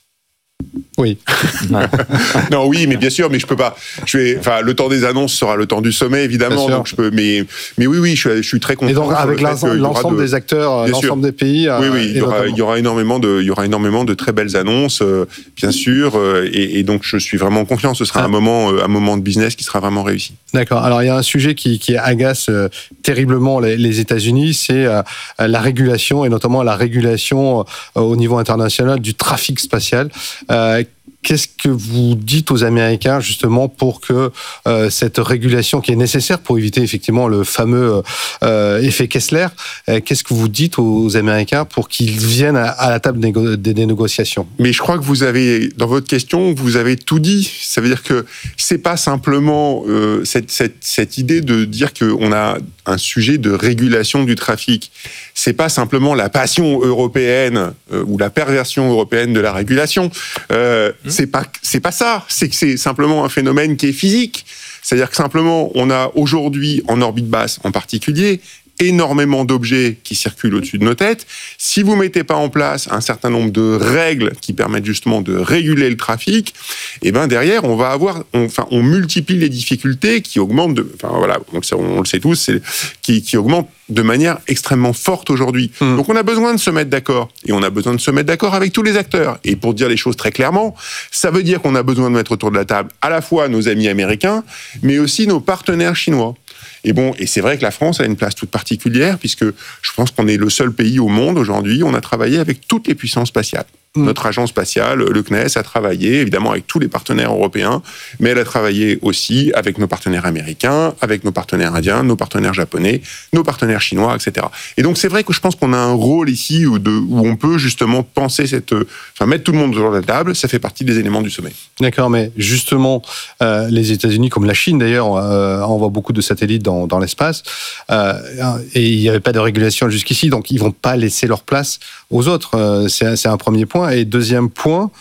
Oui. Non, oui, mais bien sûr, mais je peux pas. Je vais, enfin, le temps des annonces sera le temps du sommet, évidemment. Donc je peux, mais, mais oui, oui, je suis, je suis très content. Et donc avec l'ensemble de, des acteurs, l'ensemble des pays. Oui, oui, il y aura, il y aura énormément de, il y aura énormément de très belles annonces, euh, bien sûr, euh, et, et donc je suis vraiment confiant. Ce sera ah. un moment, euh, un moment de business qui sera vraiment réussi. D'accord. Alors il y a un sujet qui, qui agace euh, terriblement les, les États-Unis, c'est euh, la régulation et notamment la régulation euh, au niveau international du trafic spatial. Euh, Qu'est-ce que vous dites aux Américains justement pour que euh, cette régulation qui est nécessaire pour éviter effectivement le fameux euh, effet Kessler, euh, qu'est-ce que vous dites aux Américains pour qu'ils viennent à, à la table négo- des, des négociations? Mais je crois que vous avez, dans votre question, vous avez tout dit. Ça veut dire que c'est pas simplement euh, cette, cette, cette idée de dire qu'on a un sujet de régulation du trafic. C'est pas simplement la passion européenne euh, ou la perversion européenne de la régulation. Euh, mmh. C'est pas, c'est pas ça. C'est que c'est simplement un phénomène qui est physique. C'est-à-dire que simplement, on a aujourd'hui, en orbite basse en particulier, énormément d'objets qui circulent au-dessus de nos têtes. Si vous mettez pas en place un certain nombre de règles qui permettent justement de réguler le trafic, et ben derrière on va avoir, on, enfin on multiplie les difficultés qui augmentent. De, enfin voilà, on, on le sait tous, c'est qui, qui augmentent de manière extrêmement forte aujourd'hui. Mmh. Donc on a besoin de se mettre d'accord, et on a besoin de se mettre d'accord avec tous les acteurs. Et pour dire les choses très clairement, ça veut dire qu'on a besoin de mettre autour de la table à la fois nos amis américains, mais aussi nos partenaires chinois. Et bon, et c'est vrai que la France a une place toute particulière, puisque je pense qu'on est le seul pays au monde aujourd'hui, on a travaillé avec toutes les puissances spatiales. Mmh. Notre agence spatiale, le C N E S, a travaillé évidemment avec tous les partenaires européens, mais elle a travaillé aussi avec nos partenaires américains, avec nos partenaires indiens, nos partenaires japonais, nos partenaires chinois, et cetera. Et donc c'est vrai que je pense qu'on a un rôle ici où, de, où on peut justement penser cette, enfin mettre tout le monde autour de la table. Ça fait partie des éléments du sommet. D'accord, mais justement, euh, les États-Unis, comme la Chine d'ailleurs, euh, envoient beaucoup de satellites dans, dans l'espace, euh, et il n'y avait pas de régulation jusqu'ici, donc ils vont pas laisser leur place aux autres. Euh, c'est, c'est un premier point. Et deuxième point,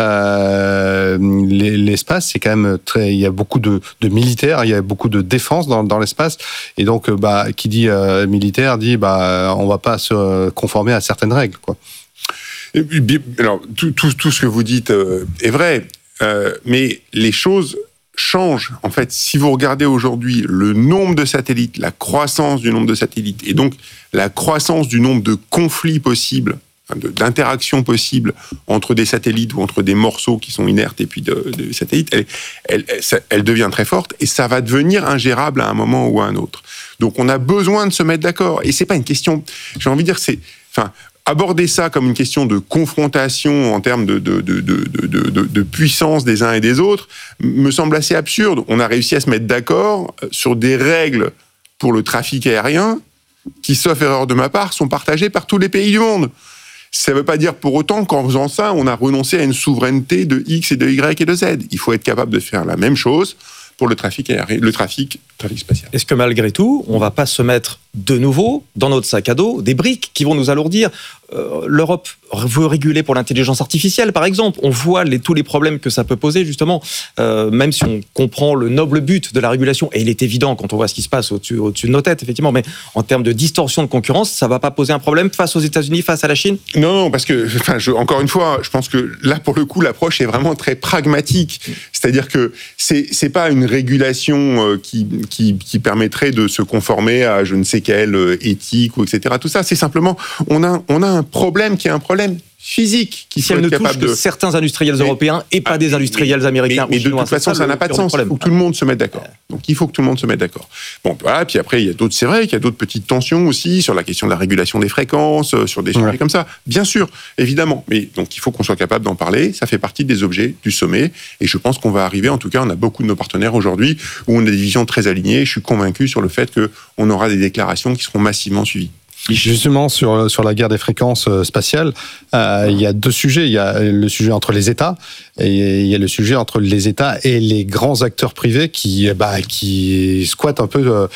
euh, l'espace, c'est quand même très. Il y a beaucoup de, de militaires, il y a beaucoup de défense dans, dans l'espace, et donc, bah, qui dit euh, militaire dit, bah, on va pas se conformer à certaines règles, quoi. Et puis, alors, tout, tout, tout ce que vous dites euh, est vrai, euh, mais les choses changent. En fait, si vous regardez aujourd'hui le nombre de satellites, la croissance du nombre de satellites, et donc la croissance du nombre de conflits possibles, d'interactions possibles entre des satellites ou entre des morceaux qui sont inertes et puis de, de satellites, elle, elle, elle, elle devient très forte, et ça va devenir ingérable à un moment ou à un autre. Donc on a besoin de se mettre d'accord, et c'est pas une question, j'ai envie de dire, c'est, enfin, aborder ça comme une question de confrontation en termes de, de, de, de, de, de, de puissance des uns et des autres me semble assez absurde. On a réussi à se mettre d'accord sur des règles pour le trafic aérien qui, sauf erreur de ma part, sont partagées par tous les pays du monde. Ça ne veut pas dire pour autant qu'en faisant ça, on a renoncé à une souveraineté de X et de Y et de Z. Il faut être capable de faire la même chose pour le trafic aérien, le trafic, trafic spatial. Est-ce que malgré tout, on ne va pas se mettre de nouveau dans notre sac à dos des briques qui vont nous alourdir? euh, L'Europe veut réguler pour l'intelligence artificielle, par exemple. On voit les, tous les problèmes que ça peut poser, justement, euh, même si on comprend le noble but de la régulation, et il est évident quand on voit ce qui se passe au-dessus, au-dessus de nos têtes, effectivement, mais en termes de distorsion de concurrence, ça ne va pas poser un problème face aux États-Unis, face à la Chine? Non, non, parce que, enfin, je, encore une fois, je pense que là, pour le coup, l'approche est vraiment très pragmatique. C'est-à-dire que c'est, c'est pas une régulation qui, qui, qui permettrait de se conformer à je ne sais quelle éthique, ou et cetera. Tout ça, c'est simplement, on a, on a un problème qui est un problème problème physique qui si elle ne touche que de... certains industriels mais, européens et pas ah, des industriels mais, américains mais, mais ou chinois. De toute façon, ça n'a pas de sens. Il faut que tout le monde se mette d'accord. Donc, il faut que tout le monde se mette d'accord. Bon, voilà. Puis après, il y a d'autres. C'est vrai qu'il y a d'autres petites tensions aussi sur la question de la régulation des fréquences, sur des sujets ouais. comme ça. Bien sûr, évidemment. Mais donc, il faut qu'on soit capable d'en parler. Ça fait partie des objets du sommet. Et je pense qu'on va arriver. En tout cas, on a beaucoup de nos partenaires aujourd'hui où on a des visions très alignées. Je suis convaincu sur le fait qu'on aura des déclarations qui seront massivement suivies. Justement, sur, sur la guerre des fréquences spatiales, euh, il y a deux sujets. Il y a le sujet entre les États et il y a le sujet entre les États et les grands acteurs privés qui, bah, qui squattent un peu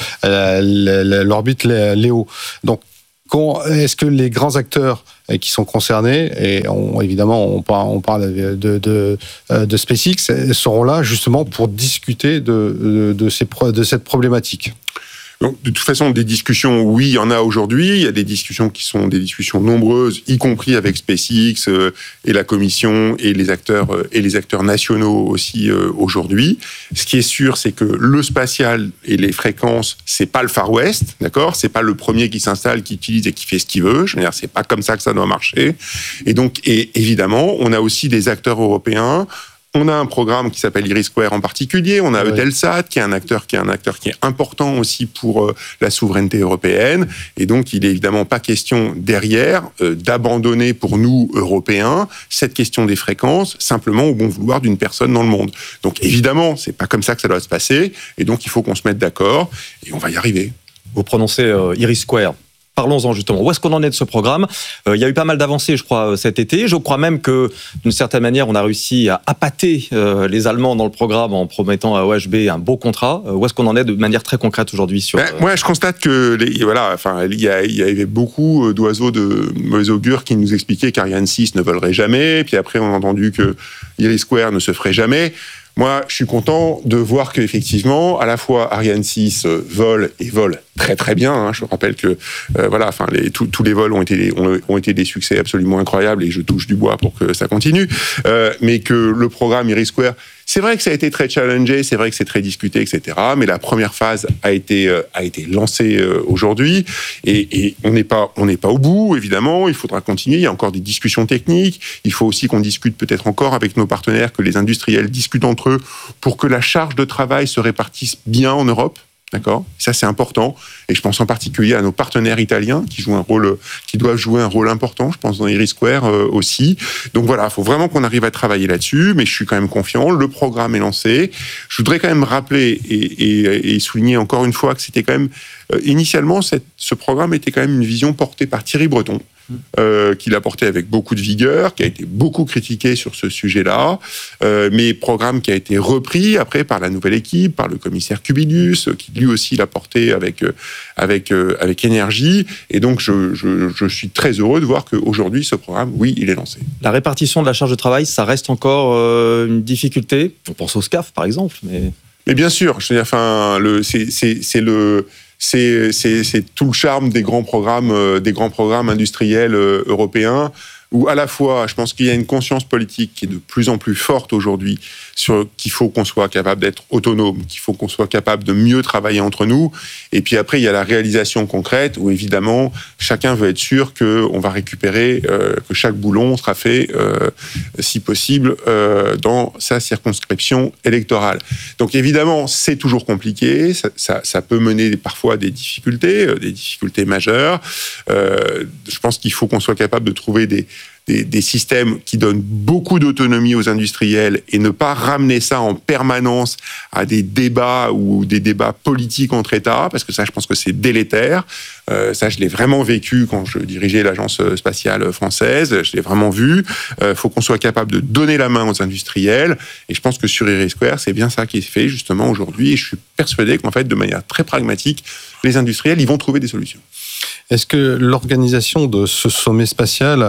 euh, l'orbite Léo. Donc, est-ce que les grands acteurs qui sont concernés, et on, évidemment on parle, on parle de, de, de SpaceX, seront là justement pour discuter de, de, de, ces, de cette problématique? Donc, de toute façon, des discussions, oui, il y en a aujourd'hui. Il y a des discussions qui sont des discussions nombreuses, y compris avec SpaceX euh, et la Commission et les acteurs euh, et les acteurs nationaux aussi euh, aujourd'hui. Ce qui est sûr, c'est que le spatial et les fréquences, c'est pas le Far West, d'accord ? C'est pas le premier qui s'installe, qui utilise et qui fait ce qu'il veut. Je veux dire, c'est pas comme ça que ça doit marcher. Et donc, et évidemment, on a aussi des acteurs européens. On a un programme qui s'appelle IRIS² en particulier. On a oui. Eutelsat, qui est un acteur qui est un acteur qui est important aussi pour euh, la souveraineté européenne. Et donc, il est évidemment pas question derrière euh, d'abandonner pour nous Européens cette question des fréquences simplement au bon vouloir d'une personne dans le monde. Donc, évidemment, c'est pas comme ça que ça doit se passer. Et donc, il faut qu'on se mette d'accord et on va y arriver. Vous prononcez euh, IRIS². Parlons-en justement. Où est-ce qu'on en est de ce programme ? euh, Il y a eu pas mal d'avancées, je crois, cet été. Je crois même que, d'une certaine manière, on a réussi à appâter euh, les Allemands dans le programme en promettant à O H B un beau contrat. Euh, où est-ce qu'on en est de manière très concrète aujourd'hui sur ben, euh... Moi, je constate que les, voilà, enfin, il y, a, il y avait beaucoup d'oiseaux de mauvais augure qui nous expliquaient qu'Ariane six ne volerait jamais. Puis après, on a entendu que IRIS² ne se ferait jamais. Moi, je suis content de voir qu'effectivement, à la fois Ariane six vole et vole très très bien. Hein. Je rappelle que euh, voilà, enfin, les, tous, tous les vols ont été ont, ont été des succès absolument incroyables et je touche du bois pour que ça continue. Euh, mais que le programme IRIS², c'est vrai que ça a été très challengé, c'est vrai que c'est très discuté, et cetera. Mais la première phase a été euh, a été lancée euh, aujourd'hui et, et on n'est pas on n'est pas au bout évidemment. Il faudra continuer. Il y a encore des discussions techniques. Il faut aussi qu'on discute peut-être encore avec nos partenaires, que les industriels discutent entre eux pour que la charge de travail se répartisse bien en Europe. D'accord ? Ça, c'est important. Et je pense en particulier à nos partenaires italiens qui jouent un rôle, qui doivent jouer un rôle important, je pense, dans IRIS² euh, aussi. Donc voilà, il faut vraiment qu'on arrive à travailler là-dessus, mais je suis quand même confiant. Le programme est lancé. Je voudrais quand même rappeler et, et, et souligner encore une fois que c'était quand même, euh, initialement, cette, ce programme était quand même une vision portée par Thierry Breton. Euh, qu'il a porté avec beaucoup de vigueur, qui a été beaucoup critiqué sur ce sujet-là, euh, mais programme qui a été repris après par la nouvelle équipe, par le commissaire Kubilius, qui lui aussi l'a porté avec avec avec énergie. Et donc je, je, je suis très heureux de voir qu'aujourd'hui ce programme, oui, il est lancé. La répartition de la charge de travail, ça reste encore euh, une difficulté. On pense au SCAF par exemple, mais mais bien sûr, je veux dire, enfin, le c'est c'est c'est le C'est, c'est, c'est tout le charme des grands programmes, euh, des grands programmes industriels euh, européens, où à la fois, je pense qu'il y a une conscience politique qui est de plus en plus forte aujourd'hui sur qu'il faut qu'on soit capable d'être autonome, qu'il faut qu'on soit capable de mieux travailler entre nous. Et puis après, il y a la réalisation concrète où évidemment, chacun veut être sûr qu'on va récupérer, euh, que chaque boulon sera fait, euh, si possible, euh, dans sa circonscription électorale. Donc évidemment, c'est toujours compliqué, ça, ça, ça peut mener parfois à des difficultés, euh, des difficultés majeures. Euh, je pense qu'il faut qu'on soit capable de trouver des Des, des systèmes qui donnent beaucoup d'autonomie aux industriels et ne pas ramener ça en permanence à des débats ou des débats politiques entre États, parce que ça, je pense que c'est délétère. Euh, ça, je l'ai vraiment vécu quand je dirigeais l'agence spatiale française. Je l'ai vraiment vu. Il euh, faut qu'on soit capable de donner la main aux industriels. Et je pense que sur IRIS², c'est bien ça qui est fait justement aujourd'hui. Et je suis persuadé qu'en fait, de manière très pragmatique, les industriels, ils vont trouver des solutions. Est-ce que l'organisation de ce sommet spatial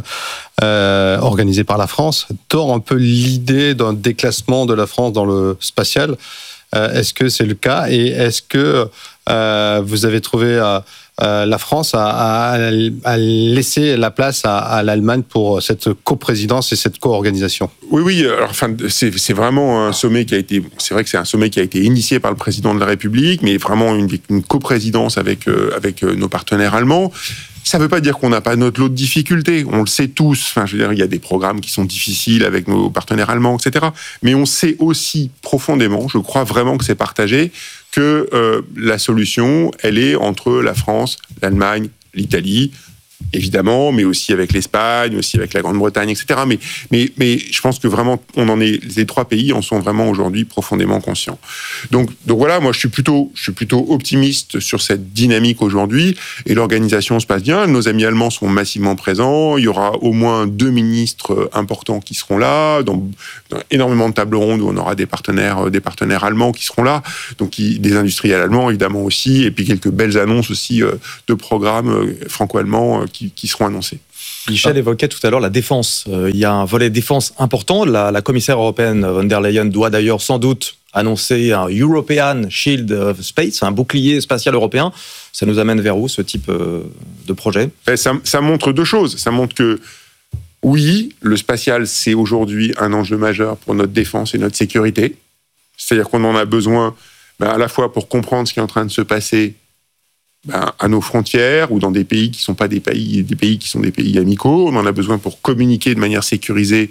euh, organisé par la France tord un peu l'idée d'un déclassement de la France dans le spatial ? euh, Est-ce que c'est le cas ? Et est-ce que euh, vous avez trouvé euh, euh, la France à, à, à laisser la place à, à l'Allemagne pour cette coprésidence et cette co-organisation ? Oui, oui. Alors, enfin, c'est, c'est vraiment un sommet qui a été. C'est vrai que c'est un sommet qui a été initié par le président de la République, mais vraiment une, une coprésidence avec euh, avec nos partenaires allemands. Ça ne veut pas dire qu'on n'a pas notre lot de difficultés. On le sait tous. Enfin, je veux dire, il y a des programmes qui sont difficiles avec nos partenaires allemands, et cetera. Mais on sait aussi profondément, je crois vraiment que c'est partagé, que euh, la solution, elle est entre la France, l'Allemagne, l'Italie, évidemment, mais aussi avec l'Espagne, aussi avec la Grande-Bretagne, et cetera. Mais, mais, mais je pense que vraiment, on en est, les trois pays en sont vraiment aujourd'hui profondément conscients. Donc, donc voilà, moi je suis plutôt, je suis plutôt optimiste sur cette dynamique aujourd'hui, et l'organisation se passe bien. Nos amis allemands sont massivement présents. Il y aura au moins deux ministres importants qui seront là, dans, dans énormément de tables rondes où on aura des partenaires, des partenaires allemands qui seront là, donc qui, des industriels allemands évidemment aussi, et puis quelques belles annonces aussi euh, de programmes euh, franco-allemands euh, Qui, qui seront annoncés. Michel évoquait tout à l'heure la défense. Euh, il y a un volet défense important. La, la commissaire européenne von der Leyen doit d'ailleurs sans doute annoncer un European Shield of Space, un bouclier spatial européen. Ça nous amène vers où, ce type euh, de projet ? ça, ça montre deux choses. Ça montre que, oui, le spatial, c'est aujourd'hui un enjeu majeur pour notre défense et notre sécurité. C'est-à-dire qu'on en a besoin ben, à la fois pour comprendre ce qui est en train de se passer Ben, à nos frontières ou dans des pays qui ne sont pas des pays, des pays qui sont des pays amicaux. On en a besoin pour communiquer de manière sécurisée,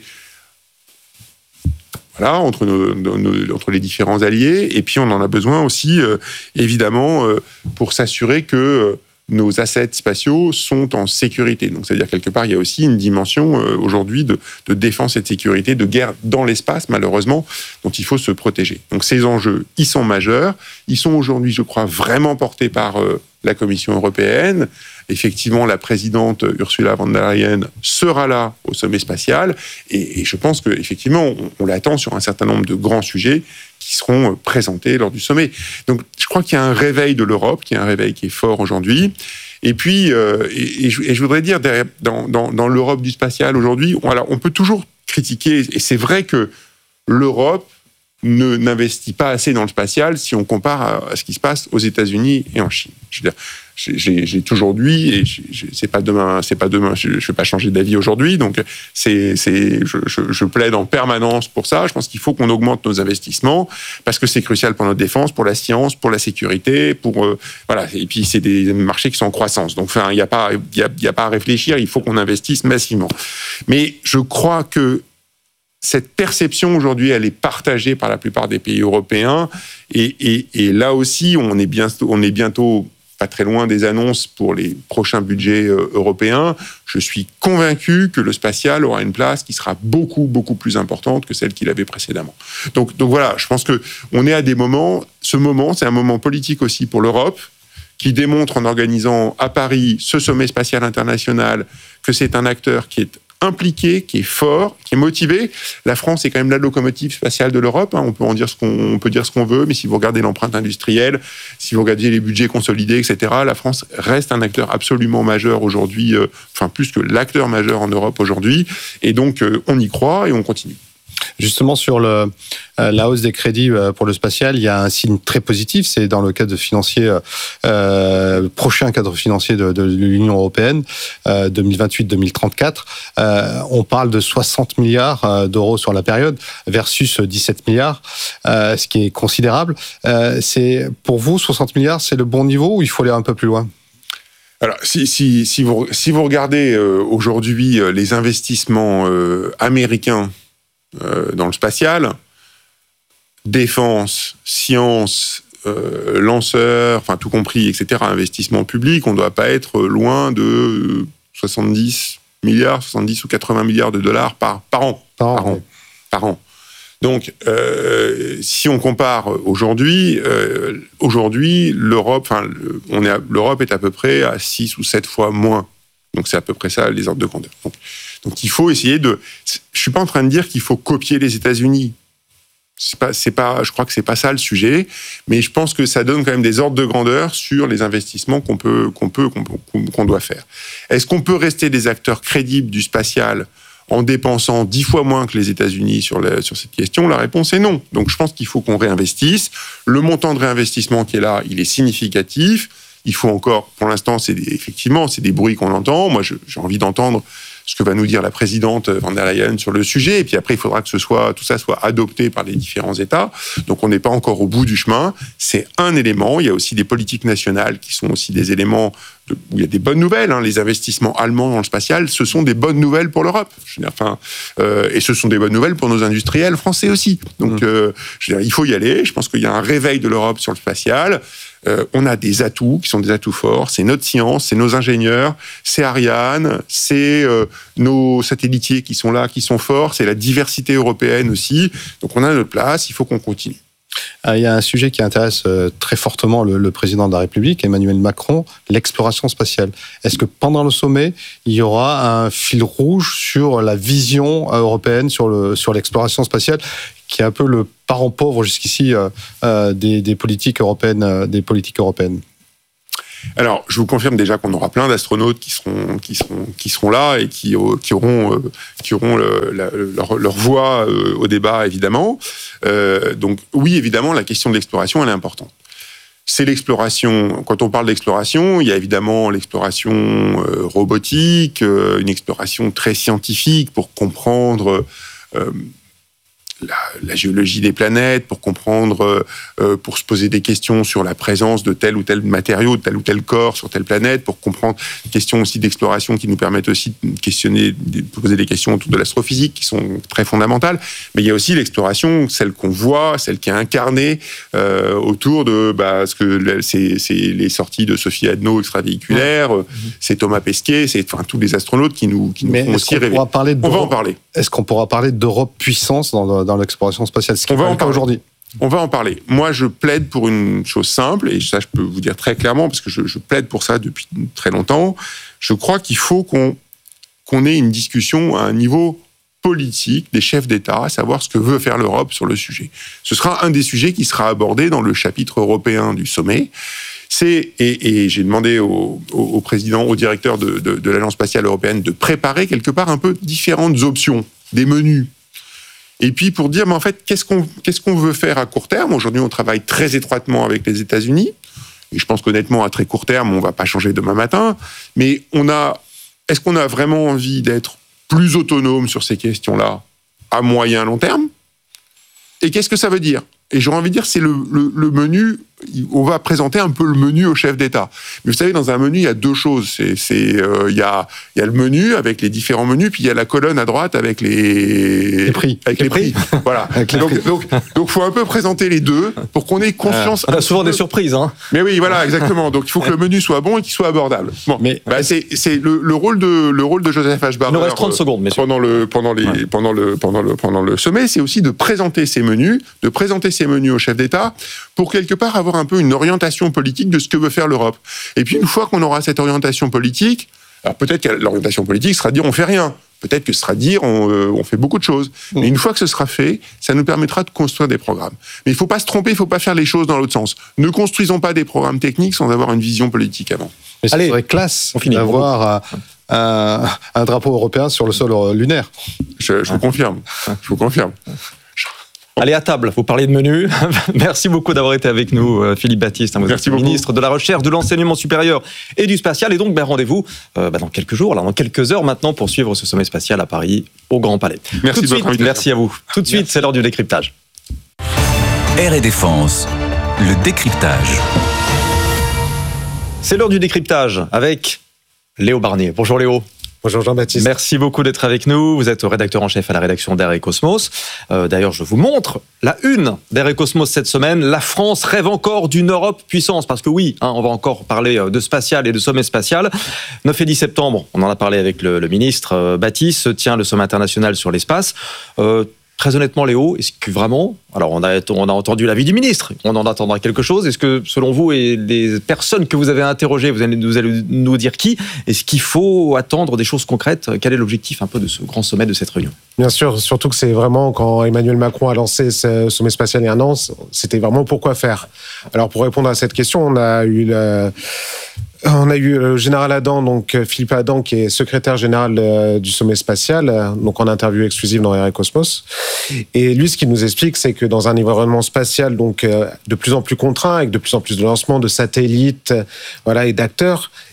voilà, entre, nos, nos, entre les différents alliés. Et puis on en a besoin aussi, euh, évidemment, euh, pour s'assurer que euh, nos assets spatiaux sont en sécurité. Donc, c'est-à-dire, quelque part, il y a aussi une dimension euh, aujourd'hui de, de défense et de sécurité, de guerre dans l'espace, malheureusement, dont il faut se protéger. Donc, ces enjeux, ils sont majeurs. Ils sont aujourd'hui, je crois, vraiment portés par euh, la Commission européenne. Effectivement, la présidente Ursula von der Leyen sera là au sommet spatial. Et, et je pense qu'effectivement, on, on l'attend sur un certain nombre de grands sujets qui seront présentés lors du sommet. Donc, je crois qu'il y a un réveil de l'Europe, qu'il y a un réveil qui est fort aujourd'hui. Et puis, euh, et, et, je, et je voudrais dire, dans, dans, dans l'Europe du spatial aujourd'hui, on, alors, on peut toujours critiquer, et c'est vrai que l'Europe ne n'investit pas assez dans le spatial si on compare à, à ce qui se passe aux États-Unis et en Chine. Je veux dire, j'ai, j'ai toujours dit, et j'ai, c'est pas demain, c'est pas demain, je, je vais pas changer d'avis aujourd'hui. Donc, c'est, c'est, je, je, je plaide en permanence pour ça. Je pense qu'il faut qu'on augmente nos investissements parce que c'est crucial pour notre défense, pour la science, pour la sécurité, pour euh, voilà. Et puis, c'est des marchés qui sont en croissance. Donc, enfin, il y a pas, il y a, il y a pas à réfléchir. Il faut qu'on investisse massivement. Mais je crois que cette perception aujourd'hui, elle est partagée par la plupart des pays européens. Et, et, et là aussi, on est, bien, on est bientôt pas très loin des annonces pour les prochains budgets euh, européens. Je suis convaincu que le spatial aura une place qui sera beaucoup, beaucoup plus importante que celle qu'il avait précédemment. Donc, donc voilà, je pense qu'on est à des moments... Ce moment, c'est un moment politique aussi pour l'Europe, qui démontre en organisant à Paris ce sommet spatial international que c'est un acteur qui est impliqué, qui est fort, qui est motivé. La France est quand même la locomotive spatiale de l'Europe. Hein. On peut en dire ce qu'on on peut dire ce qu'on veut, mais si vous regardez l'empreinte industrielle, si vous regardez les budgets consolidés, et cetera, la France reste un acteur absolument majeur aujourd'hui, euh, enfin plus que l'acteur majeur en Europe aujourd'hui. Et donc euh, on y croit et on continue. Justement, sur le, euh, la hausse des crédits euh, pour le spatial, il y a un signe très positif. C'est dans le cadre financier, euh, prochain cadre financier de, de l'Union européenne, euh, deux mille vingt-huit deux mille trente-quatre. Euh, on parle de soixante milliards d'euros sur la période versus dix-sept milliards, euh, ce qui est considérable. Euh, c'est, pour vous, soixante milliards, c'est le bon niveau ou il faut aller un peu plus loin ? Alors, si, si, si, vous, si vous regardez euh, aujourd'hui euh, les investissements euh, américains Euh, dans le spatial, défense, science, euh, lanceurs, enfin tout compris, et cetera, investissement public, on ne doit pas être loin de soixante-dix milliards, soixante-dix ou quatre-vingts milliards de dollars par, par an. Par, par an. an. Par an. Donc, euh, si on compare aujourd'hui, euh, aujourd'hui, l'Europe, enfin, on est à, l'Europe est à peu près à six ou sept fois moins. Donc, c'est à peu près ça, les ordres de grandeur. Donc, Donc il faut essayer de... Je suis pas en train de dire qu'il faut copier les États-Unis. C'est pas, c'est pas, je crois que c'est pas ça le sujet, mais je pense que ça donne quand même des ordres de grandeur sur les investissements qu'on peut, qu'on peut, qu'on, qu'on doit faire. Est-ce qu'on peut rester des acteurs crédibles du spatial en dépensant dix fois moins que les États-Unis sur, la, sur cette question? La réponse est non. Donc je pense qu'il faut qu'on réinvestisse. Le montant de réinvestissement qui est là, il est significatif. Il faut encore, pour l'instant, c'est des, effectivement, c'est des bruits qu'on entend. Moi, je, j'ai envie d'entendre ce que va nous dire la présidente von der Leyen sur le sujet. Et puis après, il faudra que ce soit, tout ça soit adopté par les différents États. Donc on n'est pas encore au bout du chemin. C'est un élément. Il y a aussi des politiques nationales qui sont aussi des éléments de, où il y a des bonnes nouvelles. Hein. Les investissements allemands dans le spatial, ce sont des bonnes nouvelles pour l'Europe. Je veux dire, enfin, euh, et ce sont des bonnes nouvelles pour nos industriels français aussi. Donc, mmh. euh, je veux dire, il faut y aller. Je pense qu'il y a un réveil de l'Europe sur le spatial. Euh, on a des atouts qui sont des atouts forts. C'est notre science, c'est nos ingénieurs, c'est Ariane, c'est euh, nos satellitiers qui sont là, qui sont forts. C'est la diversité européenne aussi. Donc, on a notre place. Il faut qu'on continue. Il y a un sujet qui intéresse très fortement le, le président de la République, Emmanuel Macron, l'exploration spatiale. Est-ce que pendant le sommet, il y aura un fil rouge sur la vision européenne sur, le, sur l'exploration spatiale, qui est un peu le parent pauvre jusqu'ici euh, euh, des, des politiques européennes, euh, des politiques européennes? Alors, je vous confirme déjà qu'on aura plein d'astronautes qui seront, qui seront, qui seront là et qui, qui auront, euh, qui auront le, la, leur, leur voix euh, au débat, évidemment. Euh, donc, oui, évidemment, la question de l'exploration, elle est importante. C'est l'exploration. Quand on parle d'exploration, il y a évidemment l'exploration euh, robotique, euh, une exploration très scientifique pour comprendre euh, La, la géologie des planètes, pour comprendre, euh, pour se poser des questions sur la présence de tel ou tel matériau, de tel ou tel corps sur telle planète, pour comprendre des questions aussi d'exploration qui nous permettent aussi de questionner, de poser des questions autour de l'astrophysique qui sont très fondamentales. Mais il y a aussi l'exploration, celle qu'on voit, celle qui est incarnée euh, autour de bah, ce que c'est, c'est les sorties de Sophie Adno extravéhiculaires, ouais. C'est Thomas Pesquet, c'est enfin tous les astronautes qui nous qui nous Mais font aussi rêver. On va en parler. Est-ce qu'on pourra parler d'Europe puissance dans, dans l'exploration spatiale, ce qui on va en parler aujourd'hui? On va en parler. Moi, je plaide pour une chose simple, et ça, je peux vous dire très clairement, parce que je, je plaide pour ça depuis très longtemps. Je crois qu'il faut qu'on, qu'on ait une discussion à un niveau politique des chefs d'État, à savoir ce que veut faire l'Europe sur le sujet. Ce sera un des sujets qui sera abordé dans le chapitre européen du sommet. C'est, et, et j'ai demandé au, au, au président, au directeur de, de, de l'Agence spatiale européenne de préparer quelque part un peu différentes options, des menus. Et puis pour dire, mais en fait, qu'est-ce qu'on, qu'est-ce qu'on veut faire à court terme? Aujourd'hui, on travaille très étroitement avec les États-Unis. Et je pense qu'honnêtement, à très court terme, on ne va pas changer demain matin. Mais on a, est-ce qu'on a vraiment envie d'être plus autonome sur ces questions-là à moyen, long terme? Et qu'est-ce que ça veut dire? Et j'aurais envie de dire, c'est le, le, le menu, on va présenter un peu le menu au chef d'État. Mais vous savez, dans un menu, il y a deux choses. C'est, c'est, euh, il y a, il y a le menu avec les différents menus, puis il y a la colonne à droite avec les, les prix. Avec les, les prix. prix. Voilà. Avec les donc, prix. donc, donc, faut un peu présenter les deux pour qu'on ait confiance. Euh, on a souvent des surprises, hein. Mais oui, voilà, exactement. Donc, il faut que le menu soit bon et qu'il soit abordable. Bon. Mais, bah, c'est, c'est le, le rôle de, le rôle de Joseph H. Barber. Il nous reste trente secondes, messieurs. Pendant le, pendant les, ouais. pendant le, pendant le, pendant le sommet, c'est aussi de présenter ces menus, de présenter ces menus au chef d'État pour quelque part avoir un peu une orientation politique de ce que veut faire l'Europe. Et puis une fois qu'on aura cette orientation politique, alors peut-être que l'orientation politique sera de dire on fait rien, peut-être que ce sera de dire on, euh, on fait beaucoup de choses. Mmh. Mais une fois que ce sera fait, ça nous permettra de construire des programmes. Mais il ne faut pas se tromper, il ne faut pas faire les choses dans l'autre sens. Ne construisons pas des programmes techniques sans avoir une vision politique avant. Mais ce serait classe d'avoir un, un drapeau européen sur le sol lunaire. Je, je vous confirme. Je vous confirme. Allez, à table, vous parlez de menu. Merci beaucoup d'avoir été avec nous, Philippe Baptiste, hein, vous êtes ministre de la Recherche, de l'Enseignement supérieur et du Spatial. Et donc, ben, rendez-vous euh, ben, dans quelques jours, là, dans quelques heures maintenant, pour suivre ce sommet spatial à Paris, au Grand Palais. Merci Tout de suite, merci à vous. Tout de suite, merci. C'est l'heure du décryptage. Air et Défense, le décryptage. C'est l'heure du décryptage avec Léo Barnier. Bonjour Léo. Bonjour Jean-Baptiste. Merci beaucoup d'être avec nous. Vous êtes rédacteur en chef à la rédaction d'Air et Cosmos. Euh, d'ailleurs, je vous montre la une d'Air et Cosmos cette semaine. La France rêve encore d'une Europe puissance. Parce que oui, hein, on va encore parler de spatial et de sommet spatial. neuf et dix septembre, on en a parlé avec le, le ministre euh, Baptiste, se tient le sommet international sur l'espace. Euh, Très honnêtement, Léo, est-ce que vraiment... Alors, on a, on a entendu l'avis du ministre, on en attendra quelque chose. Est-ce que, selon vous et les personnes que vous avez interrogées, vous allez, vous allez nous dire qui, est-ce qu'il faut attendre des choses concrètes? Quel est l'objectif un peu de ce grand sommet, de cette réunion? Bien sûr, surtout que c'est vraiment, quand Emmanuel Macron a lancé ce sommet spatial il y a un an, c'était vraiment pourquoi faire. Alors, pour répondre à cette question, on a eu... Le... On a eu le général Adam, donc Philippe Adam, qui est secrétaire général euh, du sommet spatial, euh, donc en interview exclusive dans Air et Cosmos. Et lui, ce qu'il nous explique, c'est que dans un environnement spatial, donc euh, de plus en plus contraint, avec de plus en plus de lancements de satellites, euh, voilà, et d'acteurs,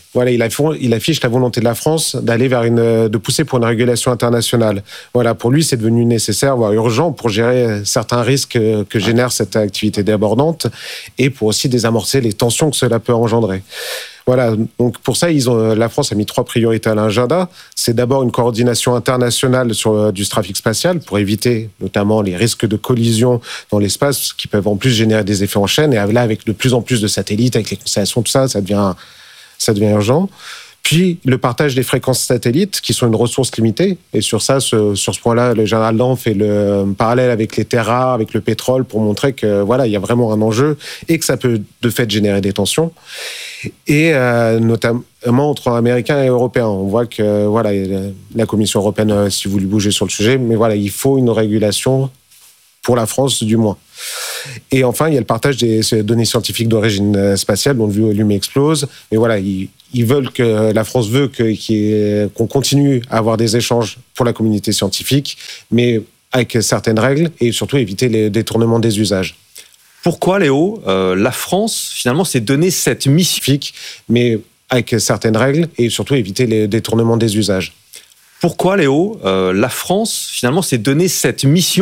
Voilà, il, aff- il affiche la volonté de la France d'aller vers une, de pousser pour une régulation internationale. Voilà, pour lui, c'est devenu nécessaire, voire urgent, pour gérer certains risques que, que génère cette activité débordante et pour aussi désamorcer les tensions que cela peut engendrer. Voilà, donc pour ça, ils ont, la France a mis trois priorités à l'agenda. C'est d'abord une coordination internationale sur euh, du trafic spatial pour éviter notamment les risques de collision dans l'espace qui peuvent en plus générer des effets en chaîne. Et là, avec de plus en plus de satellites, avec les constellations, tout ça, ça devient, ça devient urgent. Puis le partage des fréquences satellites, qui sont une ressource limitée. Et sur ça, ce, sur ce point-là, le général Dan fait le parallèle avec les terres rares, avec le pétrole, pour montrer que voilà, il y a vraiment un enjeu et que ça peut de fait générer des tensions. Et euh, notamment entre Américains et Européens, on voit que voilà, la Commission européenne, si vous voulez bouger sur le sujet, mais voilà, il faut une régulation pour la France du moins. Et enfin, il y a le partage des données scientifiques d'origine spatiale dont le volume explose. Mais voilà, ils, ils veulent que la France veut que, qu'on continue à avoir des échanges pour la communauté scientifique, mais avec certaines règles et surtout éviter les détournements des usages. Pourquoi, Léo, euh, la France finalement s'est donné cette mission, mais avec certaines règles et surtout éviter les détournements des usages. Pourquoi, Léo, euh, la France finalement s'est donné cette mission